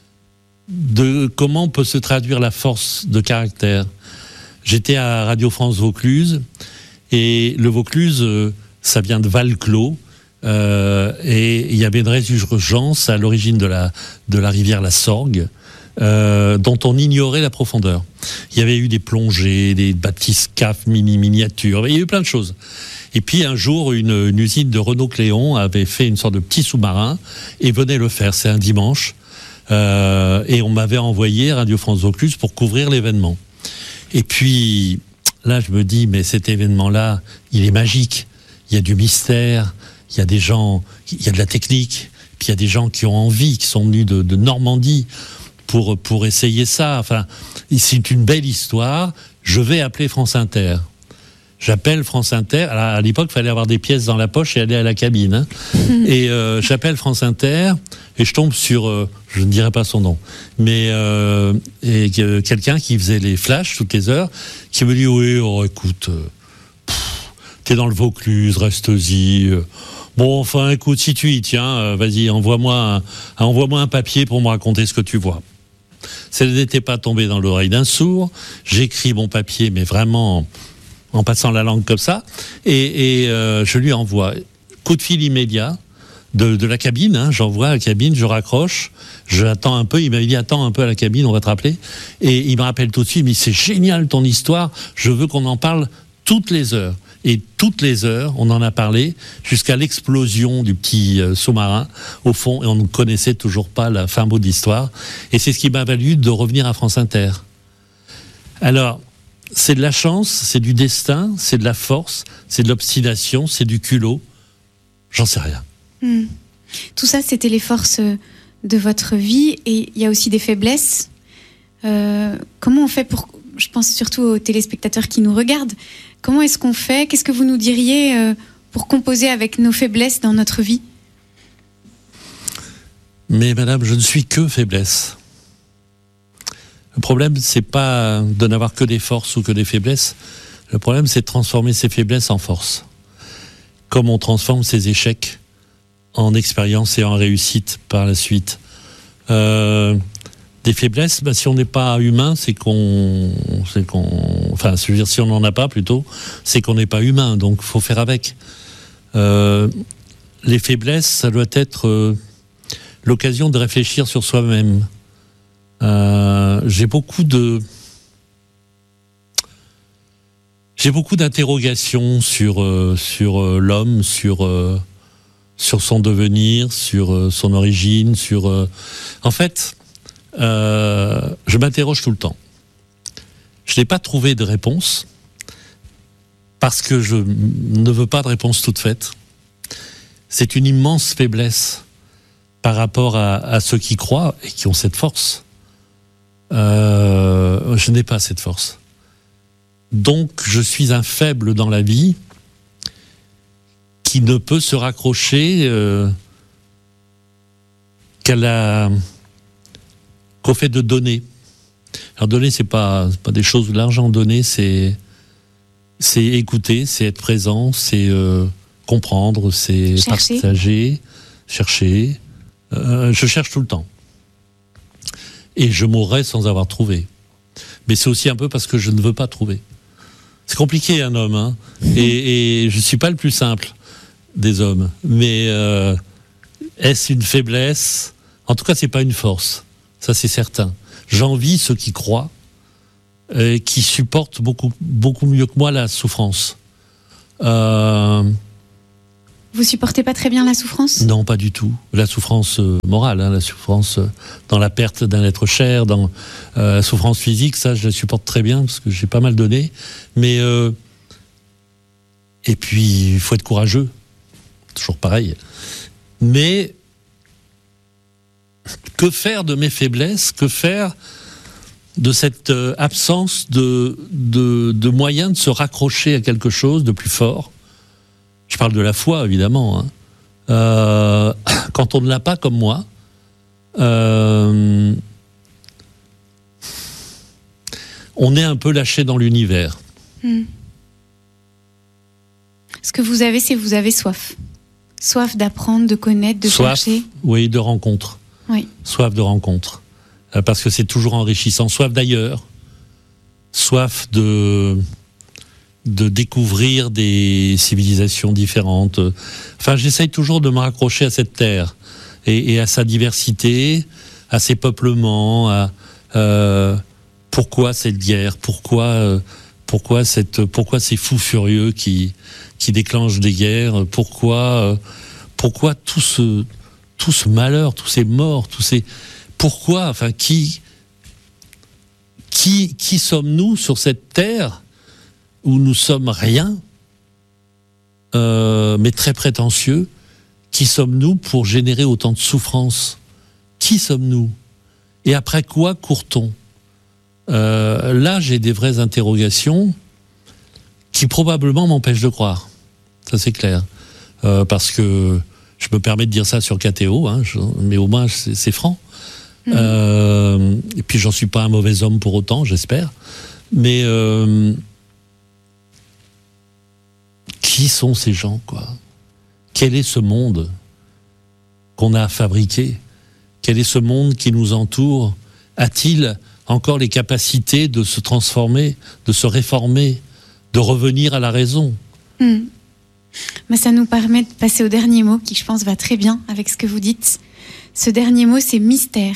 de comment peut se traduire la force de caractère. J'étais à Radio France Vaucluse, et le Vaucluse, ça vient de Val-Clos, euh, et il y avait une résurgence à l'origine de la, de la rivière la Sorgue, euh, dont on ignorait la profondeur. Il y avait eu des plongées, des bathyscaphes mini-miniatures, il y a eu plein de choses. Et puis un jour, une, une usine de Renault-Cléon avait fait une sorte de petit sous-marin, et venait le faire, c'est un dimanche, euh, et on m'avait envoyé à Radio France Vaucluse pour couvrir l'événement. Et puis, là, je me dis, mais cet événement-là, il est magique. Il y a du mystère, il y a des gens, il y a de la technique, puis il y a des gens qui ont envie, qui sont venus de, de Normandie pour, pour essayer ça. Enfin, c'est une belle histoire. Je vais appeler France Inter. J'appelle France Inter. Alors, à l'époque, il fallait avoir des pièces dans la poche et aller à la cabine. Hein. Mmh. Et euh, j'appelle France Inter et je tombe sur, euh, je ne dirai pas son nom, mais euh, et, euh, quelqu'un qui faisait les flashs toutes les heures, qui me dit oui, oh, écoute, euh, pff, t'es dans le Vaucluse, reste-y. Euh, bon, enfin, écoute, si tu y tiens, euh, vas-y, envoie-moi un, envoie-moi un papier pour me raconter ce que tu vois. Ça n'était pas tombé dans l'oreille d'un sourd. J'écris mon papier, mais vraiment en passant la langue comme ça, et, et euh, je lui envoie coup de fil immédiat de, de la cabine, hein, j'envoie à la cabine, je raccroche, j'attends un peu, il m'avait dit attends un peu à la cabine, on va te rappeler, et il me rappelle tout de suite, mais c'est génial ton histoire, je veux qu'on en parle toutes les heures. Et toutes les heures, on en a parlé jusqu'à l'explosion du petit euh, sous-marin au fond, et on ne connaissait toujours pas la fin mot de l'histoire, et c'est ce qui m'a valu de revenir à France Inter. Alors, c'est de la chance, c'est du destin, c'est de la force, c'est de l'obstination, c'est du culot. J'en sais rien. Mmh. Tout ça, c'était les forces de votre vie, et il y a aussi des faiblesses. Euh, comment on fait pour... Je pense surtout aux téléspectateurs qui nous regardent. Comment est-ce qu'on fait? Qu'est-ce que vous nous diriez euh, pour composer avec nos faiblesses dans notre vie? Mais madame, je ne suis que faiblesse. Le problème, c'est pas de n'avoir que des forces ou que des faiblesses. Le problème, c'est de transformer ces faiblesses en force. Comme on transforme ses échecs en expérience et en réussite par la suite. Euh, des faiblesses, bah, si on n'est pas humain, c'est qu'on, c'est qu'on, enfin, je veux dire, si on n'en a pas plutôt, c'est qu'on n'est pas humain. Donc, il faut faire avec. Euh, les faiblesses, ça doit être euh, l'occasion de réfléchir sur soi-même. Euh, j'ai beaucoup de j'ai beaucoup d'interrogations sur euh, sur euh, l'homme, sur euh, sur son devenir, sur euh, son origine, sur euh... en fait, euh, je m'interroge tout le temps. Je n'ai pas trouvé de réponse parce que je ne veux pas de réponse toute faite. C'est une immense faiblesse par rapport à, à ceux qui croient et qui ont cette force. Euh, je n'ai pas cette force. Donc, je suis un faible dans la vie qui ne peut se raccrocher euh, qu'à la, qu'au fait de donner. Alors, donner, c'est pas, c'est pas des choses de l'argent. Donner, c'est, c'est écouter, c'est être présent, c'est euh, comprendre, c'est chercher. partager, chercher. Euh, je cherche tout le temps. Et je mourrai sans avoir trouvé. Mais c'est aussi un peu parce que je ne veux pas trouver. C'est compliqué, un homme, hein. Et, et je suis pas le plus simple des hommes. Mais euh, est-ce une faiblesse ? En tout cas, c'est pas une force. Ça, c'est certain. J'envie ceux qui croient, et qui supportent beaucoup, beaucoup mieux que moi la souffrance. Euh... Vous supportez pas très bien la souffrance ? Non, pas du tout. La souffrance euh, morale, hein, la souffrance euh, dans la perte d'un être cher, dans euh, la souffrance physique, ça, je la supporte très bien parce que j'ai pas mal donné. Mais euh, et puis, il faut être courageux, toujours pareil. Mais que faire de mes faiblesses ? Que faire de cette euh, absence de, de de moyens de se raccrocher à quelque chose de plus fort ? Je parle de la foi, évidemment. Hein. Euh, quand on ne l'a pas comme moi, euh, on est un peu lâché dans l'univers. Hmm. Ce que vous avez, c'est vous avez soif. Soif d'apprendre, de connaître, de soif, chercher. Oui, de rencontre. Oui. Soif de rencontre. Euh, parce que c'est toujours enrichissant. Soif d'ailleurs. Soif de... de découvrir des civilisations différentes. Enfin, j'essaye toujours de me raccrocher à cette terre et, et à sa diversité, à ses peuplements, à euh, pourquoi cette guerre, pourquoi euh, pourquoi cette pourquoi ces fous furieux qui qui déclenchent des guerres, pourquoi euh, pourquoi tout ce tout ce malheur, tous ces morts, tous ces pourquoi, enfin qui qui qui sommes-nous sur cette terre où nous sommes rien, euh, mais très prétentieux? Qui sommes-nous pour générer autant de souffrance? Qui sommes-nous? Et après quoi court-on? euh, Là, j'ai des vraies interrogations qui probablement m'empêchent de croire. Ça, c'est clair. Euh, parce que je me permets de dire ça sur K T O, hein, je, mais au moins, c'est, c'est franc. Mmh. Euh, et puis, j'en suis pas un mauvais homme pour autant, j'espère. Mais... Euh, qui sont ces gens, quoi ? Quel est ce monde qu'on a fabriqué ? Quel est ce monde qui nous entoure ? A-t-il encore les capacités de se transformer, de se réformer, de revenir à la raison ? mmh. Mais ça nous permet de passer au dernier mot, qui je pense va très bien avec ce que vous dites. Ce dernier mot, c'est mystère.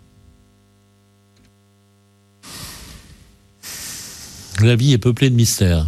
La vie est peuplée de mystères.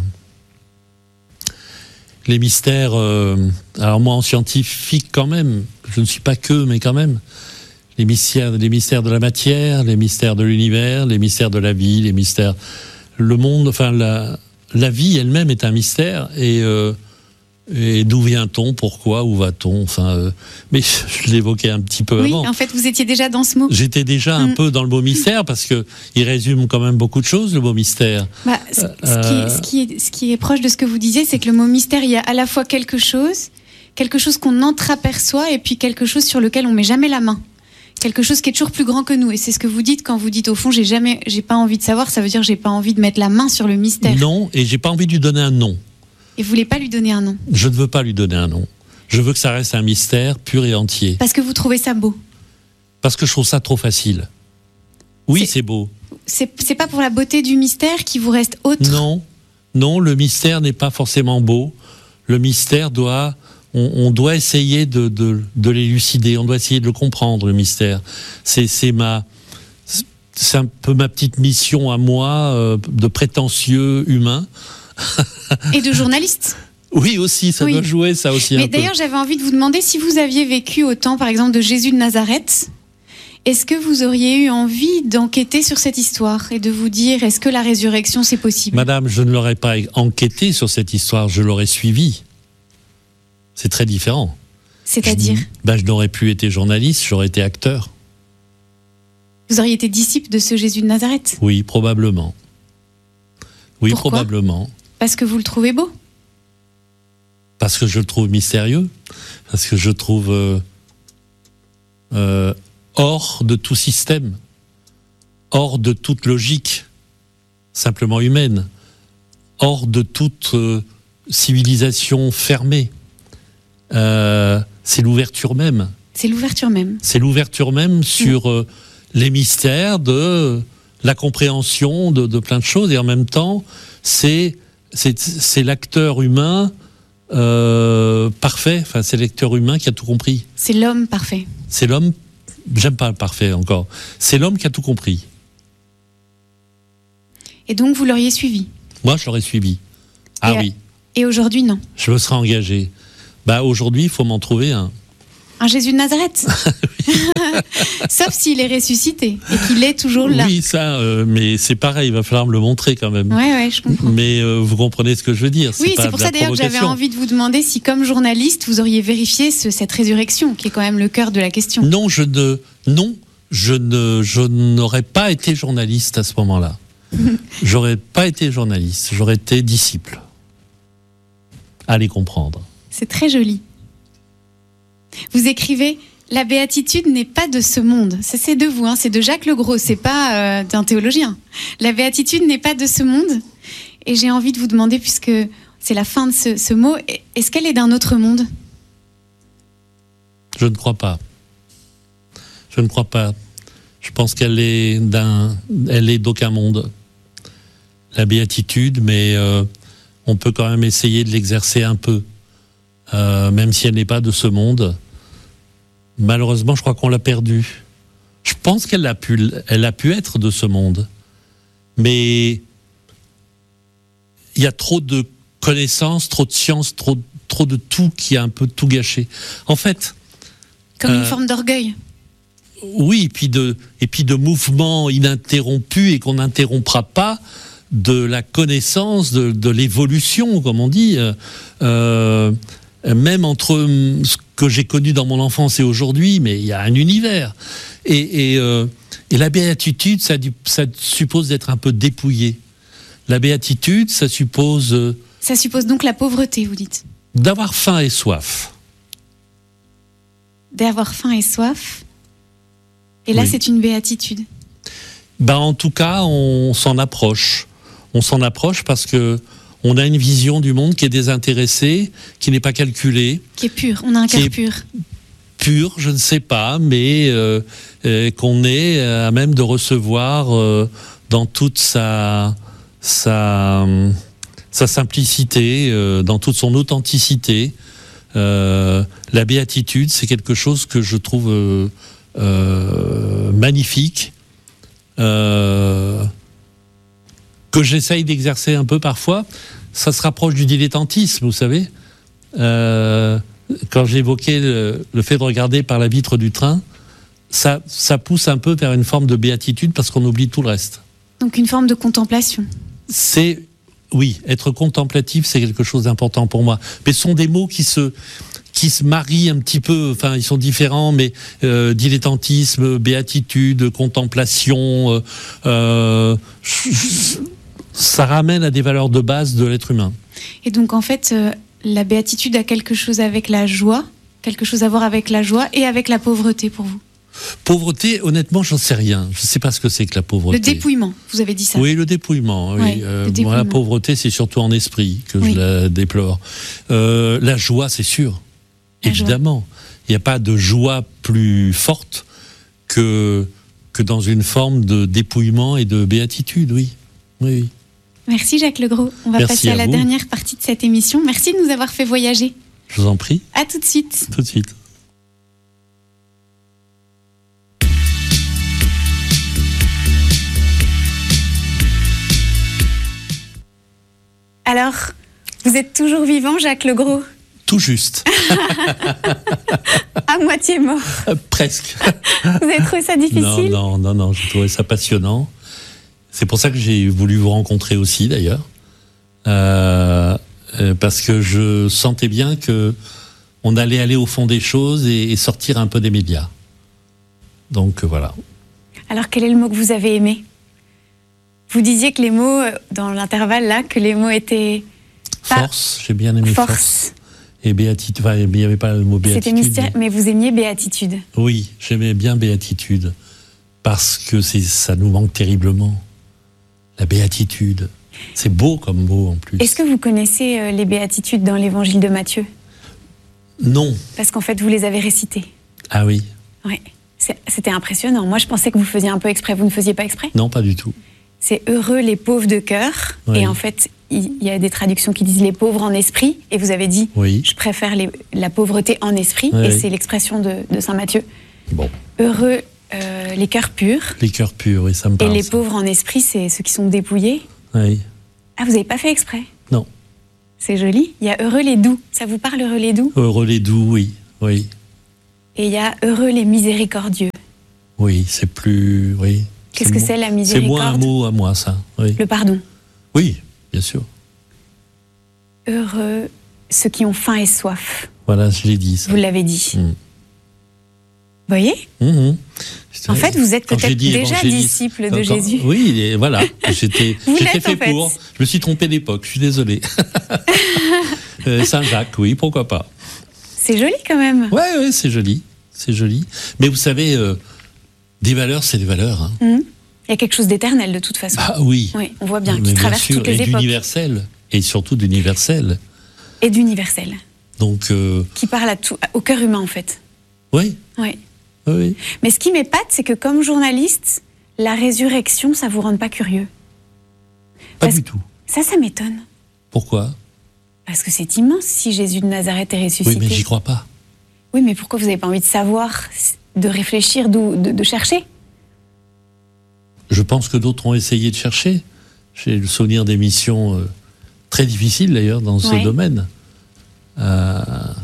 Les mystères, euh, alors moi en scientifique quand même, je ne suis pas que, mais quand même, les mystères, les mystères de la matière, les mystères de l'univers, les mystères de la vie, les mystères, le monde, enfin la, la vie elle-même est un mystère, et, euh, et d'où vient-on, pourquoi, où va-t-on, enfin, euh, mais je l'évoquais un petit peu oui, avant. Oui, en fait vous étiez déjà dans ce mot. J'étais déjà un mmh. peu dans le mot mystère, parce que il résume quand même beaucoup de choses, le mot mystère. Bah, ce, euh, ce, qui est, ce, qui est, ce qui est proche de ce que vous disiez, c'est que le mot mystère, il y a à la fois quelque chose, quelque chose qu'on entreaperçoit, et puis quelque chose sur lequel on met jamais la main. Quelque chose qui est toujours plus grand que nous. Et c'est ce que vous dites quand vous dites au fond, j'ai jamais, j'ai pas envie de savoir, ça veut dire j'ai pas envie de mettre la main sur le mystère. Non, et j'ai pas envie de lui donner un nom. Et vous voulez pas lui donner un nom? Je ne veux pas lui donner un nom. Je veux que ça reste un mystère pur et entier. Parce que vous trouvez ça beau? Parce que je trouve ça trop facile. Oui, c'est, c'est beau. C'est, c'est pas pour la beauté du mystère qui vous reste autre? Non, non, le mystère n'est pas forcément beau. Le mystère doit... On, on doit essayer de, de, de l'élucider, on doit essayer de le comprendre, le mystère. C'est, c'est, ma, c'est un peu ma petite mission à moi, euh, de prétentieux humain. Et de journaliste. Oui, aussi, ça oui. doit jouer, ça aussi. Mais un d'ailleurs, peu. J'avais envie de vous demander si vous aviez vécu au temps, par exemple, de Jésus de Nazareth. Est-ce que vous auriez eu envie d'enquêter sur cette histoire et de vous dire, est-ce que la résurrection, c'est possible? Madame, je ne l'aurais pas enquêté sur cette histoire, je l'aurais suivi. C'est très différent. C'est-à-dire je, ben, je n'aurais plus été journaliste, j'aurais été acteur. Vous auriez été disciple de ce Jésus de Nazareth? Oui, probablement. Oui, Pourquoi? probablement. Parce que vous le trouvez beau? Parce que je le trouve mystérieux. Parce que je le trouve euh, euh, hors de tout système. Hors de toute logique, simplement humaine. Hors de toute euh, civilisation fermée. Euh, c'est l'ouverture même. C'est l'ouverture même. C'est l'ouverture même sur euh, les mystères de la compréhension de, de plein de choses, et en même temps, c'est c'est, c'est l'acteur humain euh, parfait. Enfin, c'est l'acteur humain qui a tout compris. C'est l'homme parfait. C'est l'homme. J'aime pas le parfait encore. C'est l'homme qui a tout compris. Et donc vous l'auriez suivi? Moi, je l'aurais suivi. Ah et, oui. Et aujourd'hui, non? Je me serais engagé. Bah aujourd'hui, il faut m'en trouver un. Un Jésus de Nazareth. Sauf s'il est ressuscité et qu'il est toujours là. Oui, ça, euh, mais c'est pareil, il va falloir me le montrer quand même. Ouais, ouais, je comprends. Mais euh, vous comprenez ce que je veux dire. Oui, c'est, c'est pour ça d'ailleurs que j'avais envie de vous demander si, comme journaliste, vous auriez vérifié ce, cette résurrection, qui est quand même le cœur de la question. Non, je ne, non, je ne, je n'aurais pas été journaliste à ce moment-là. J'aurais pas été journaliste, j'aurais été disciple. Allez comprendre. C'est très joli. Vous écrivez « La béatitude n'est pas de ce monde ». Ça, c'est de vous, hein, c'est de Jacques Legros, c'est pas euh, d'un théologien. La béatitude n'est pas de ce monde. Et j'ai envie de vous demander, puisque c'est la fin de ce, ce mot, est-ce qu'elle est d'un autre monde? Je ne crois pas. Je ne crois pas. Je pense qu'elle est d'un, elle est d'aucun monde. La béatitude, mais euh, on peut quand même essayer de l'exercer un peu, euh, même si elle n'est pas de ce monde. Malheureusement, je crois qu'on l'a perdue. Je pense qu'elle a pu, elle a pu être de ce monde, mais il y a trop de connaissances, trop de sciences, trop, trop de tout qui a un peu tout gâché. En fait, comme euh, une forme d'orgueil. Oui, et puis de, et puis de mouvements ininterrompus et qu'on n'interrompra pas, de la connaissance, de, de l'évolution, comme on dit, euh, même entre ce que j'ai connu dans mon enfance et aujourd'hui, mais il y a un univers. Et, et, euh, et la béatitude, ça, ça suppose d'être un peu dépouillé. La béatitude, ça suppose... Euh, ça suppose donc la pauvreté, vous dites? D'avoir faim et soif. D'avoir faim et soif. Et là, oui. C'est une béatitude. Ben, en tout cas, on s'en approche. On s'en approche parce que on a une vision du monde qui est désintéressée, qui n'est pas calculée. Qui est pure, on a un cœur pur. Pur, je ne sais pas, mais euh, euh, qu'on est à même de recevoir euh, dans toute sa, sa, sa simplicité, euh, dans toute son authenticité. Euh, la béatitude, c'est quelque chose que je trouve euh, euh, magnifique. Euh, que j'essaye d'exercer un peu parfois, ça se rapproche du dilettantisme, vous savez. Euh, quand j'évoquais le, le fait de regarder par la vitre du train, ça, ça pousse un peu vers une forme de béatitude parce qu'on oublie tout le reste. Donc une forme de contemplation. C'est, oui, être contemplatif, c'est quelque chose d'important pour moi. Mais ce sont des mots qui se... qui se marient un petit peu, enfin ils sont différents, mais euh, dilettantisme, béatitude, contemplation, euh, euh, ça ramène à des valeurs de base de l'être humain. Et donc en fait, euh, la béatitude a quelque chose avec la joie, quelque chose à voir avec la joie et avec la pauvreté pour vous? Pauvreté, honnêtement, j'en sais rien. Je ne sais pas ce que c'est que la pauvreté. Le dépouillement, vous avez dit ça? Oui, le dépouillement. Oui. Ouais, euh, le dépouillement. Moi, la pauvreté, c'est surtout en esprit que oui. je la déplore. Euh, la joie, c'est sûr. La Évidemment. Joie. Il n'y a pas de joie plus forte que, que dans une forme de dépouillement et de béatitude, oui. Oui, oui. Merci Jacques Legros. On va Merci passer à, à la vous. dernière partie de cette émission. Merci de nous avoir fait voyager. Je vous en prie. À tout de suite. Tout de suite. Alors, vous êtes toujours vivant, Jacques Legros? Tout juste. À moitié mort. Euh, presque. Vous avez trouvé ça difficile? Non, non, non, non, j'ai trouvé ça passionnant. C'est pour ça que j'ai voulu vous rencontrer aussi, d'ailleurs. Euh, euh, parce que je sentais bien que on allait aller au fond des choses et, et sortir un peu des médias. Donc, euh, voilà. Alors, quel est le mot que vous avez aimé? Vous disiez que les mots, dans l'intervalle là, que les mots étaient... Force, j'ai bien aimé force. force. Et béatitude, enfin, il n'y avait pas le mot béatitude. C'était mystère, mais vous aimiez béatitude. Oui, j'aimais bien béatitude, parce que c'est, ça nous manque terriblement. La béatitude, c'est beau comme mot en plus. Est-ce que vous connaissez euh, les béatitudes dans l'évangile de Matthieu? Non. Parce qu'en fait, vous les avez récitées. Ah oui. Oui, c'était impressionnant. Moi, je pensais que vous faisiez un peu exprès. Vous ne faisiez pas exprès? Non, pas du tout. c'est « heureux les pauvres de cœur oui. ». Et en fait, il y a des traductions qui disent « les pauvres en esprit ». Et vous avez dit oui. « je préfère les, la pauvreté en esprit oui. ». Et c'est l'expression de, de saint Matthieu. Bon. Heureux euh, les cœurs purs. Les cœurs purs, oui, ça me parle. Et les ça. pauvres en esprit, c'est ceux qui sont dépouillés. Oui. Ah, vous n'avez pas fait exprès ? Non. C'est joli. Il y a heureux les doux. Ça vous parle, heureux les doux ? Heureux les doux, oui. oui. Et il y a heureux les miséricordieux. Oui, c'est plus... Oui. Qu'est-ce que c'est la miséricorde ? C'est moins un mot à moi, ça. Oui. Le pardon. Oui, bien sûr. Heureux ceux qui ont faim et soif. Voilà, je l'ai dit, ça. Vous l'avez dit. Mmh. Vous voyez ? mmh. En fait, vous êtes peut-être déjà disciple de quand, Jésus. Oui, et voilà. J'étais, j'étais fait, en fait pour. Je me suis trompé d'époque, je suis désolé. euh, Saint-Jacques, oui, pourquoi pas. C'est joli quand même. Oui, ouais, c'est joli. C'est joli. Mais vous savez, euh, des valeurs, c'est des valeurs. Hein. Mmh. Il y a quelque chose d'éternel de toute façon. Ah oui. Oui, on voit bien, mais qui bien traverse sûr, toutes les et époques. D'universel. Et surtout d'universel. Et d'universel. Donc. Euh... Qui parle à tout, au cœur humain en fait. Oui. Oui. Oui. Mais ce qui m'épate, c'est que comme journaliste, la résurrection, ça vous rend pas curieux ? Pas Parce du tout. Ça, ça m'étonne. Pourquoi ? Parce que c'est immense si Jésus de Nazareth est ressuscité. Oui, mais j'y crois pas. Oui, mais pourquoi vous n'avez pas envie de savoir, de réfléchir, de, de, de chercher ? Je pense que d'autres ont essayé de chercher. J'ai le souvenir d'émissions euh, très difficiles d'ailleurs dans ce ouais. domaine. Euh,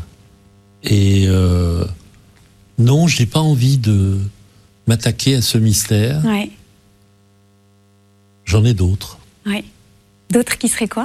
et euh, non, je n'ai pas envie de m'attaquer à ce mystère. Ouais. J'en ai d'autres. Ouais. D'autres qui seraient quoi ?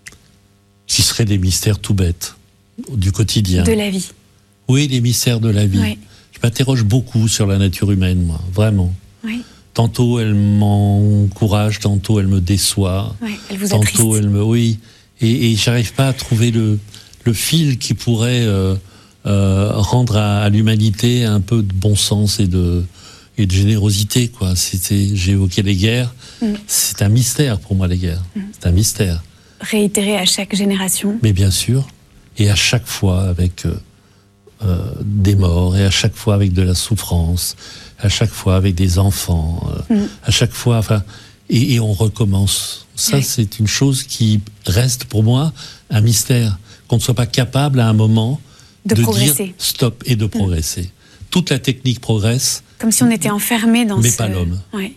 Qui seraient des mystères tout bêtes, du quotidien. De la vie. Oui, les mystères de la vie. Ouais. Je m'interroge beaucoup sur la nature humaine, moi, vraiment. Oui. Tantôt elle m'encourage, tantôt elle me déçoit. Ouais, elle vous tantôt attriste. elle me, oui. Et, et j'arrive pas à trouver le le fil qui pourrait euh, euh, rendre à, à l'humanité un peu de bon sens et de et de générosité, quoi. C'était, j'ai évoqué les guerres. Mm. C'est un mystère pour moi, les guerres. Mm. C'est un mystère. Réitéré à chaque génération. Mais bien sûr, et à chaque fois avec euh, euh, des morts, et à chaque fois avec de la souffrance, à chaque fois avec des enfants, euh, mm. à chaque fois, enfin, et, et on recommence. Ça, oui. C'est une chose qui reste pour moi un mystère, qu'on ne soit pas capable à un moment de, de progresser. dire stop et de progresser. Mm. Toute la technique progresse. Comme si on était enfermé dans mais ce... pas l'homme. Ouais.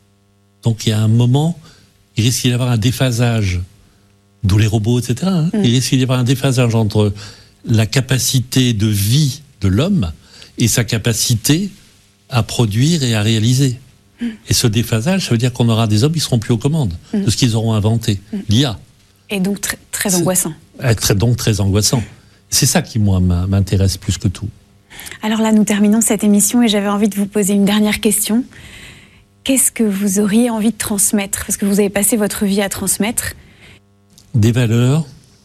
Donc il y a un moment, il risque d'y avoir un déphasage, d'où les robots, et cetera. Hein. Mm. Il risque d'y avoir un déphasage entre la capacité de vie de l'homme et sa capacité à produire et à réaliser. Mm. Et ce déphasage, ça veut dire qu'on aura des hommes qui ne seront plus aux commandes mm. de ce qu'ils auront inventé, mm. l'I A. Et donc très, très angoissant. C'est donc très angoissant. C'est ça qui, moi, m'intéresse plus que tout. Alors là, nous terminons cette émission et j'avais envie de vous poser une dernière question. Qu'est-ce que vous auriez envie de transmettre ? Parce que vous avez passé votre vie à transmettre. Des valeurs. De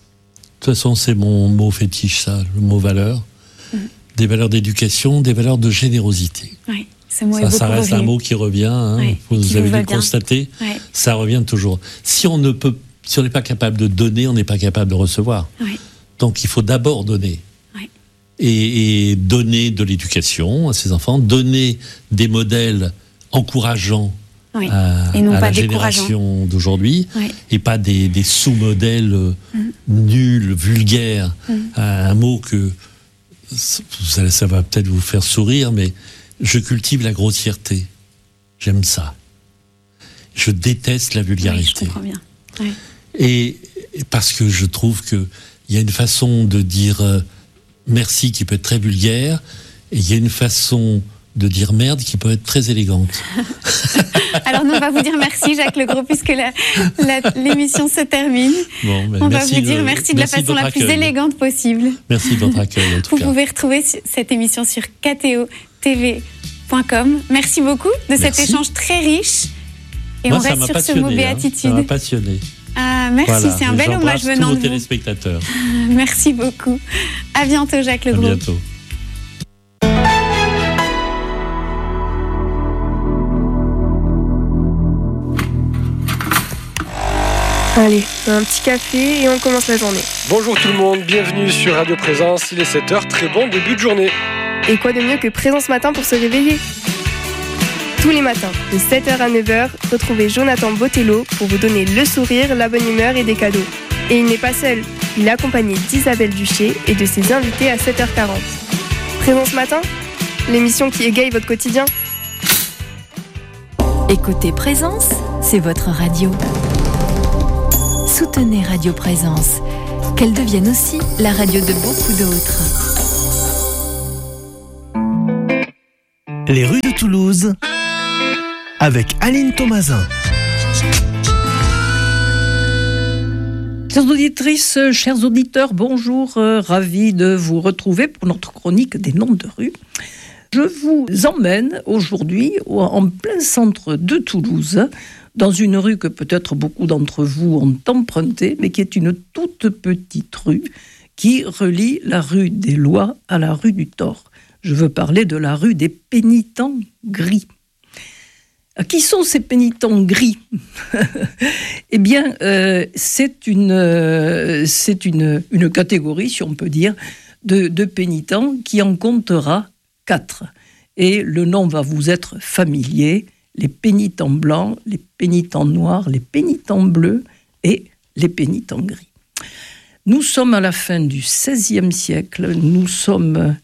toute façon, c'est mon mot fétiche, ça, le mot valeur. Mmh. Des valeurs d'éducation, des valeurs de générosité. Oui, ce mot ça, est beaucoup ça reste revenu. Un mot qui revient. Hein, oui, vous qui avez vous dû le constater. Oui. Ça revient toujours. Si on ne peut, si on n'est pas capable de donner, on n'est pas capable de recevoir. Oui. Donc, il faut d'abord donner. Oui. Et, et donner de l'éducation à ses enfants, donner des modèles encourageants oui. à, et non à pas la génération d'aujourd'hui, oui. et pas des, des sous-modèles mm. nuls, vulgaires. Mm. Un mot que ça, ça va peut-être vous faire sourire, mais je cultive la grossièreté. J'aime ça. Je déteste la vulgarité. Oui, je comprends bien. Oui. Et parce que je trouve que il y a une façon de dire euh, merci qui peut être très vulgaire, et il y a une façon de dire merde qui peut être très élégante. Alors nous, on va vous dire merci, Jacques Legros, puisque la, la, l'émission se termine. Bon, ben on va vous dire de, merci de la façon la plus accueil. élégante possible. Merci de votre accueil, en tout vous cas. Vous pouvez retrouver cette émission sur k t o t v point com. Merci beaucoup de cet merci. échange très riche. Et Moi, on reste sur ce mot béatitude. Hein, ça m'a passionné. Ah, merci, voilà, c'est un bel hommage venant tous de vos téléspectateurs. vous. Merci beaucoup. À bientôt, Jacques Legros. À bientôt. Allez, un petit café et on commence la journée. Bonjour tout le monde, bienvenue sur Radio Présence, il est sept heures, très bon début de journée. Et quoi de mieux que Présence Matin pour se réveiller ? Tous les matins, de sept heures à neuf heures, retrouvez Jonathan Botello pour vous donner le sourire, la bonne humeur et des cadeaux. Et il n'est pas seul, il est accompagné d'Isabelle Duché et de ses invités à sept heures quarante. Présence Matin, l'émission qui égaye votre quotidien. Écoutez Présence, c'est votre radio. Soutenez Radio Présence, qu'elle devienne aussi la radio de beaucoup d'autres. Les rues de Toulouse, avec Aline Thomasin. Chères auditrices, chers auditeurs, bonjour, euh, ravi de vous retrouver pour notre chronique des noms de rues. Je vous emmène aujourd'hui en plein centre de Toulouse, dans une rue que peut-être beaucoup d'entre vous ont empruntée, mais qui est une toute petite rue qui relie la rue des Lois à la rue du Thor. Je veux parler de la rue des Pénitents Gris. Qui sont ces pénitents gris ? Eh bien, euh, c'est, une, euh, c'est une, une catégorie, si on peut dire, de, de pénitents qui en comptera quatre. Et le nom va vous être familier, les pénitents blancs, les pénitents noirs, les pénitents bleus et les pénitents gris. Nous sommes à la fin du seizième siècle, nous sommes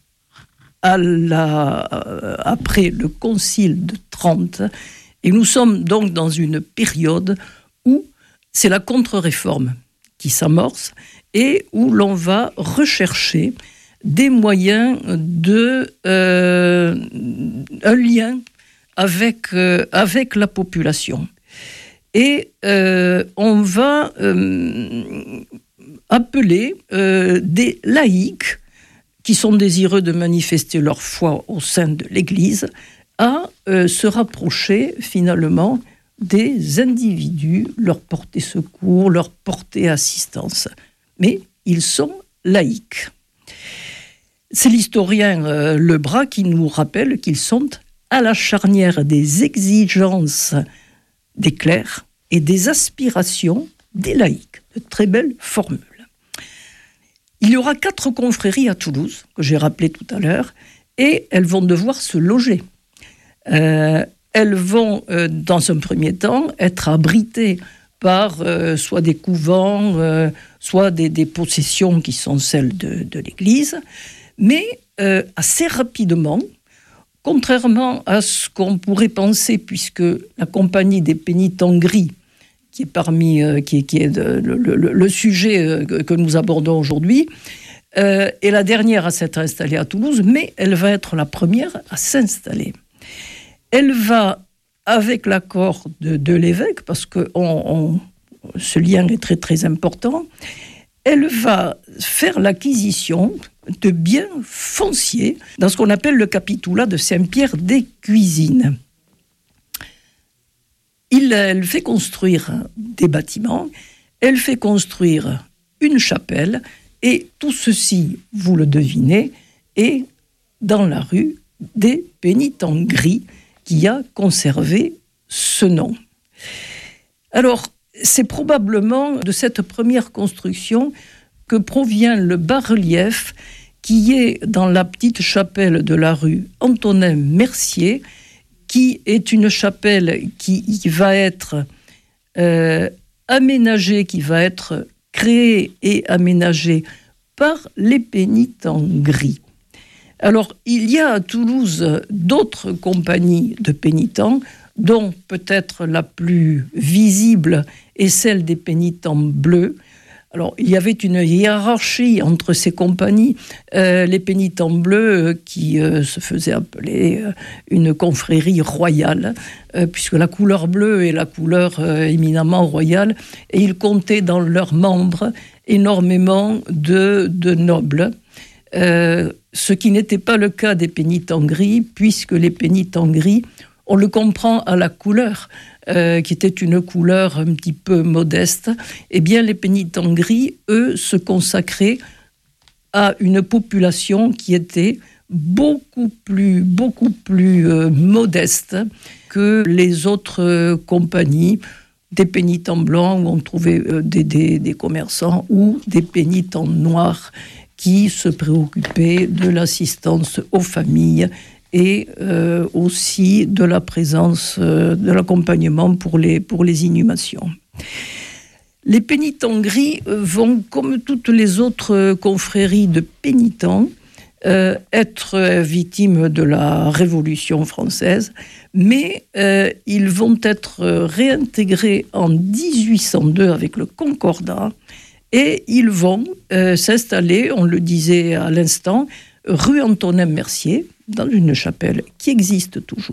à la, euh, après le concile de Trente, et nous sommes donc dans une période où c'est la contre-réforme qui s'amorce et où l'on va rechercher des moyens de euh, un lien avec euh, avec la population. Et euh, on va euh, appeler euh, des laïcs qui sont désireux de manifester leur foi au sein de l'Église à euh, se rapprocher finalement des individus, leur porter secours, leur porter assistance. Mais ils sont laïcs. C'est l'historien euh, Lebras qui nous rappelle qu'ils sont à la charnière des exigences des clercs et des aspirations des laïcs. De très belles formules. Il y aura quatre confréries à Toulouse, que j'ai rappelées tout à l'heure, et elles vont devoir se loger. Euh, elles vont, euh, dans un premier temps, être abritées par euh, soit des couvents, euh, soit des, des possessions qui sont celles de, de l'Église. Mais euh, assez rapidement, contrairement à ce qu'on pourrait penser, puisque la compagnie des pénitents gris, qui est parmi, euh, qui est, qui est de, le, le, le sujet euh, que nous abordons aujourd'hui, euh, est la dernière à s'être installée à Toulouse, mais elle va être la première à s'installer. Elle va, avec l'accord de, de l'évêque, parce que on, on, ce lien est très très important, elle va faire l'acquisition de biens fonciers dans ce qu'on appelle le capitoulat de Saint-Pierre des Cuisines. Il, elle fait construire des bâtiments, elle fait construire une chapelle, et tout ceci, vous le devinez, est dans la rue des Pénitents Gris, qui a conservé ce nom. Alors, c'est probablement de cette première construction que provient le bas-relief qui est dans la petite chapelle de la rue Antonin-Mercier, qui est une chapelle qui, qui va être euh, aménagée, qui va être créée et aménagée par les Pénitents Gris. Alors, il y a à Toulouse d'autres compagnies de pénitents, dont peut-être la plus visible est celle des Pénitents Bleus. Alors, il y avait une hiérarchie entre ces compagnies. Euh, les Pénitents Bleus, euh, qui euh, se faisaient appeler euh, une confrérie royale, euh, puisque la couleur bleue est la couleur euh, éminemment royale, et ils comptaient dans leurs membres énormément de, de nobles. Euh, ce qui n'était pas le cas des Pénitents Gris, puisque les Pénitents Gris, on le comprend à la couleur, euh, qui était une couleur un petit peu modeste, eh bien les Pénitents Gris, eux, se consacraient à une population qui était beaucoup plus, beaucoup plus euh, modeste que les autres euh, compagnies, des pénitents blancs où on trouvait euh, des, des, des commerçants, ou des pénitents noirs qui se préoccupaient de l'assistance aux familles et euh, aussi de la présence, euh, de l'accompagnement pour les, pour les inhumations. Les pénitents gris vont, comme toutes les autres confréries de pénitents, euh, être victimes de la Révolution française, mais euh, ils vont être réintégrés en dix-huit cent deux avec le Concordat, et ils vont euh, s'installer, on le disait à l'instant, rue Antonin Mercier, dans une chapelle qui existe toujours.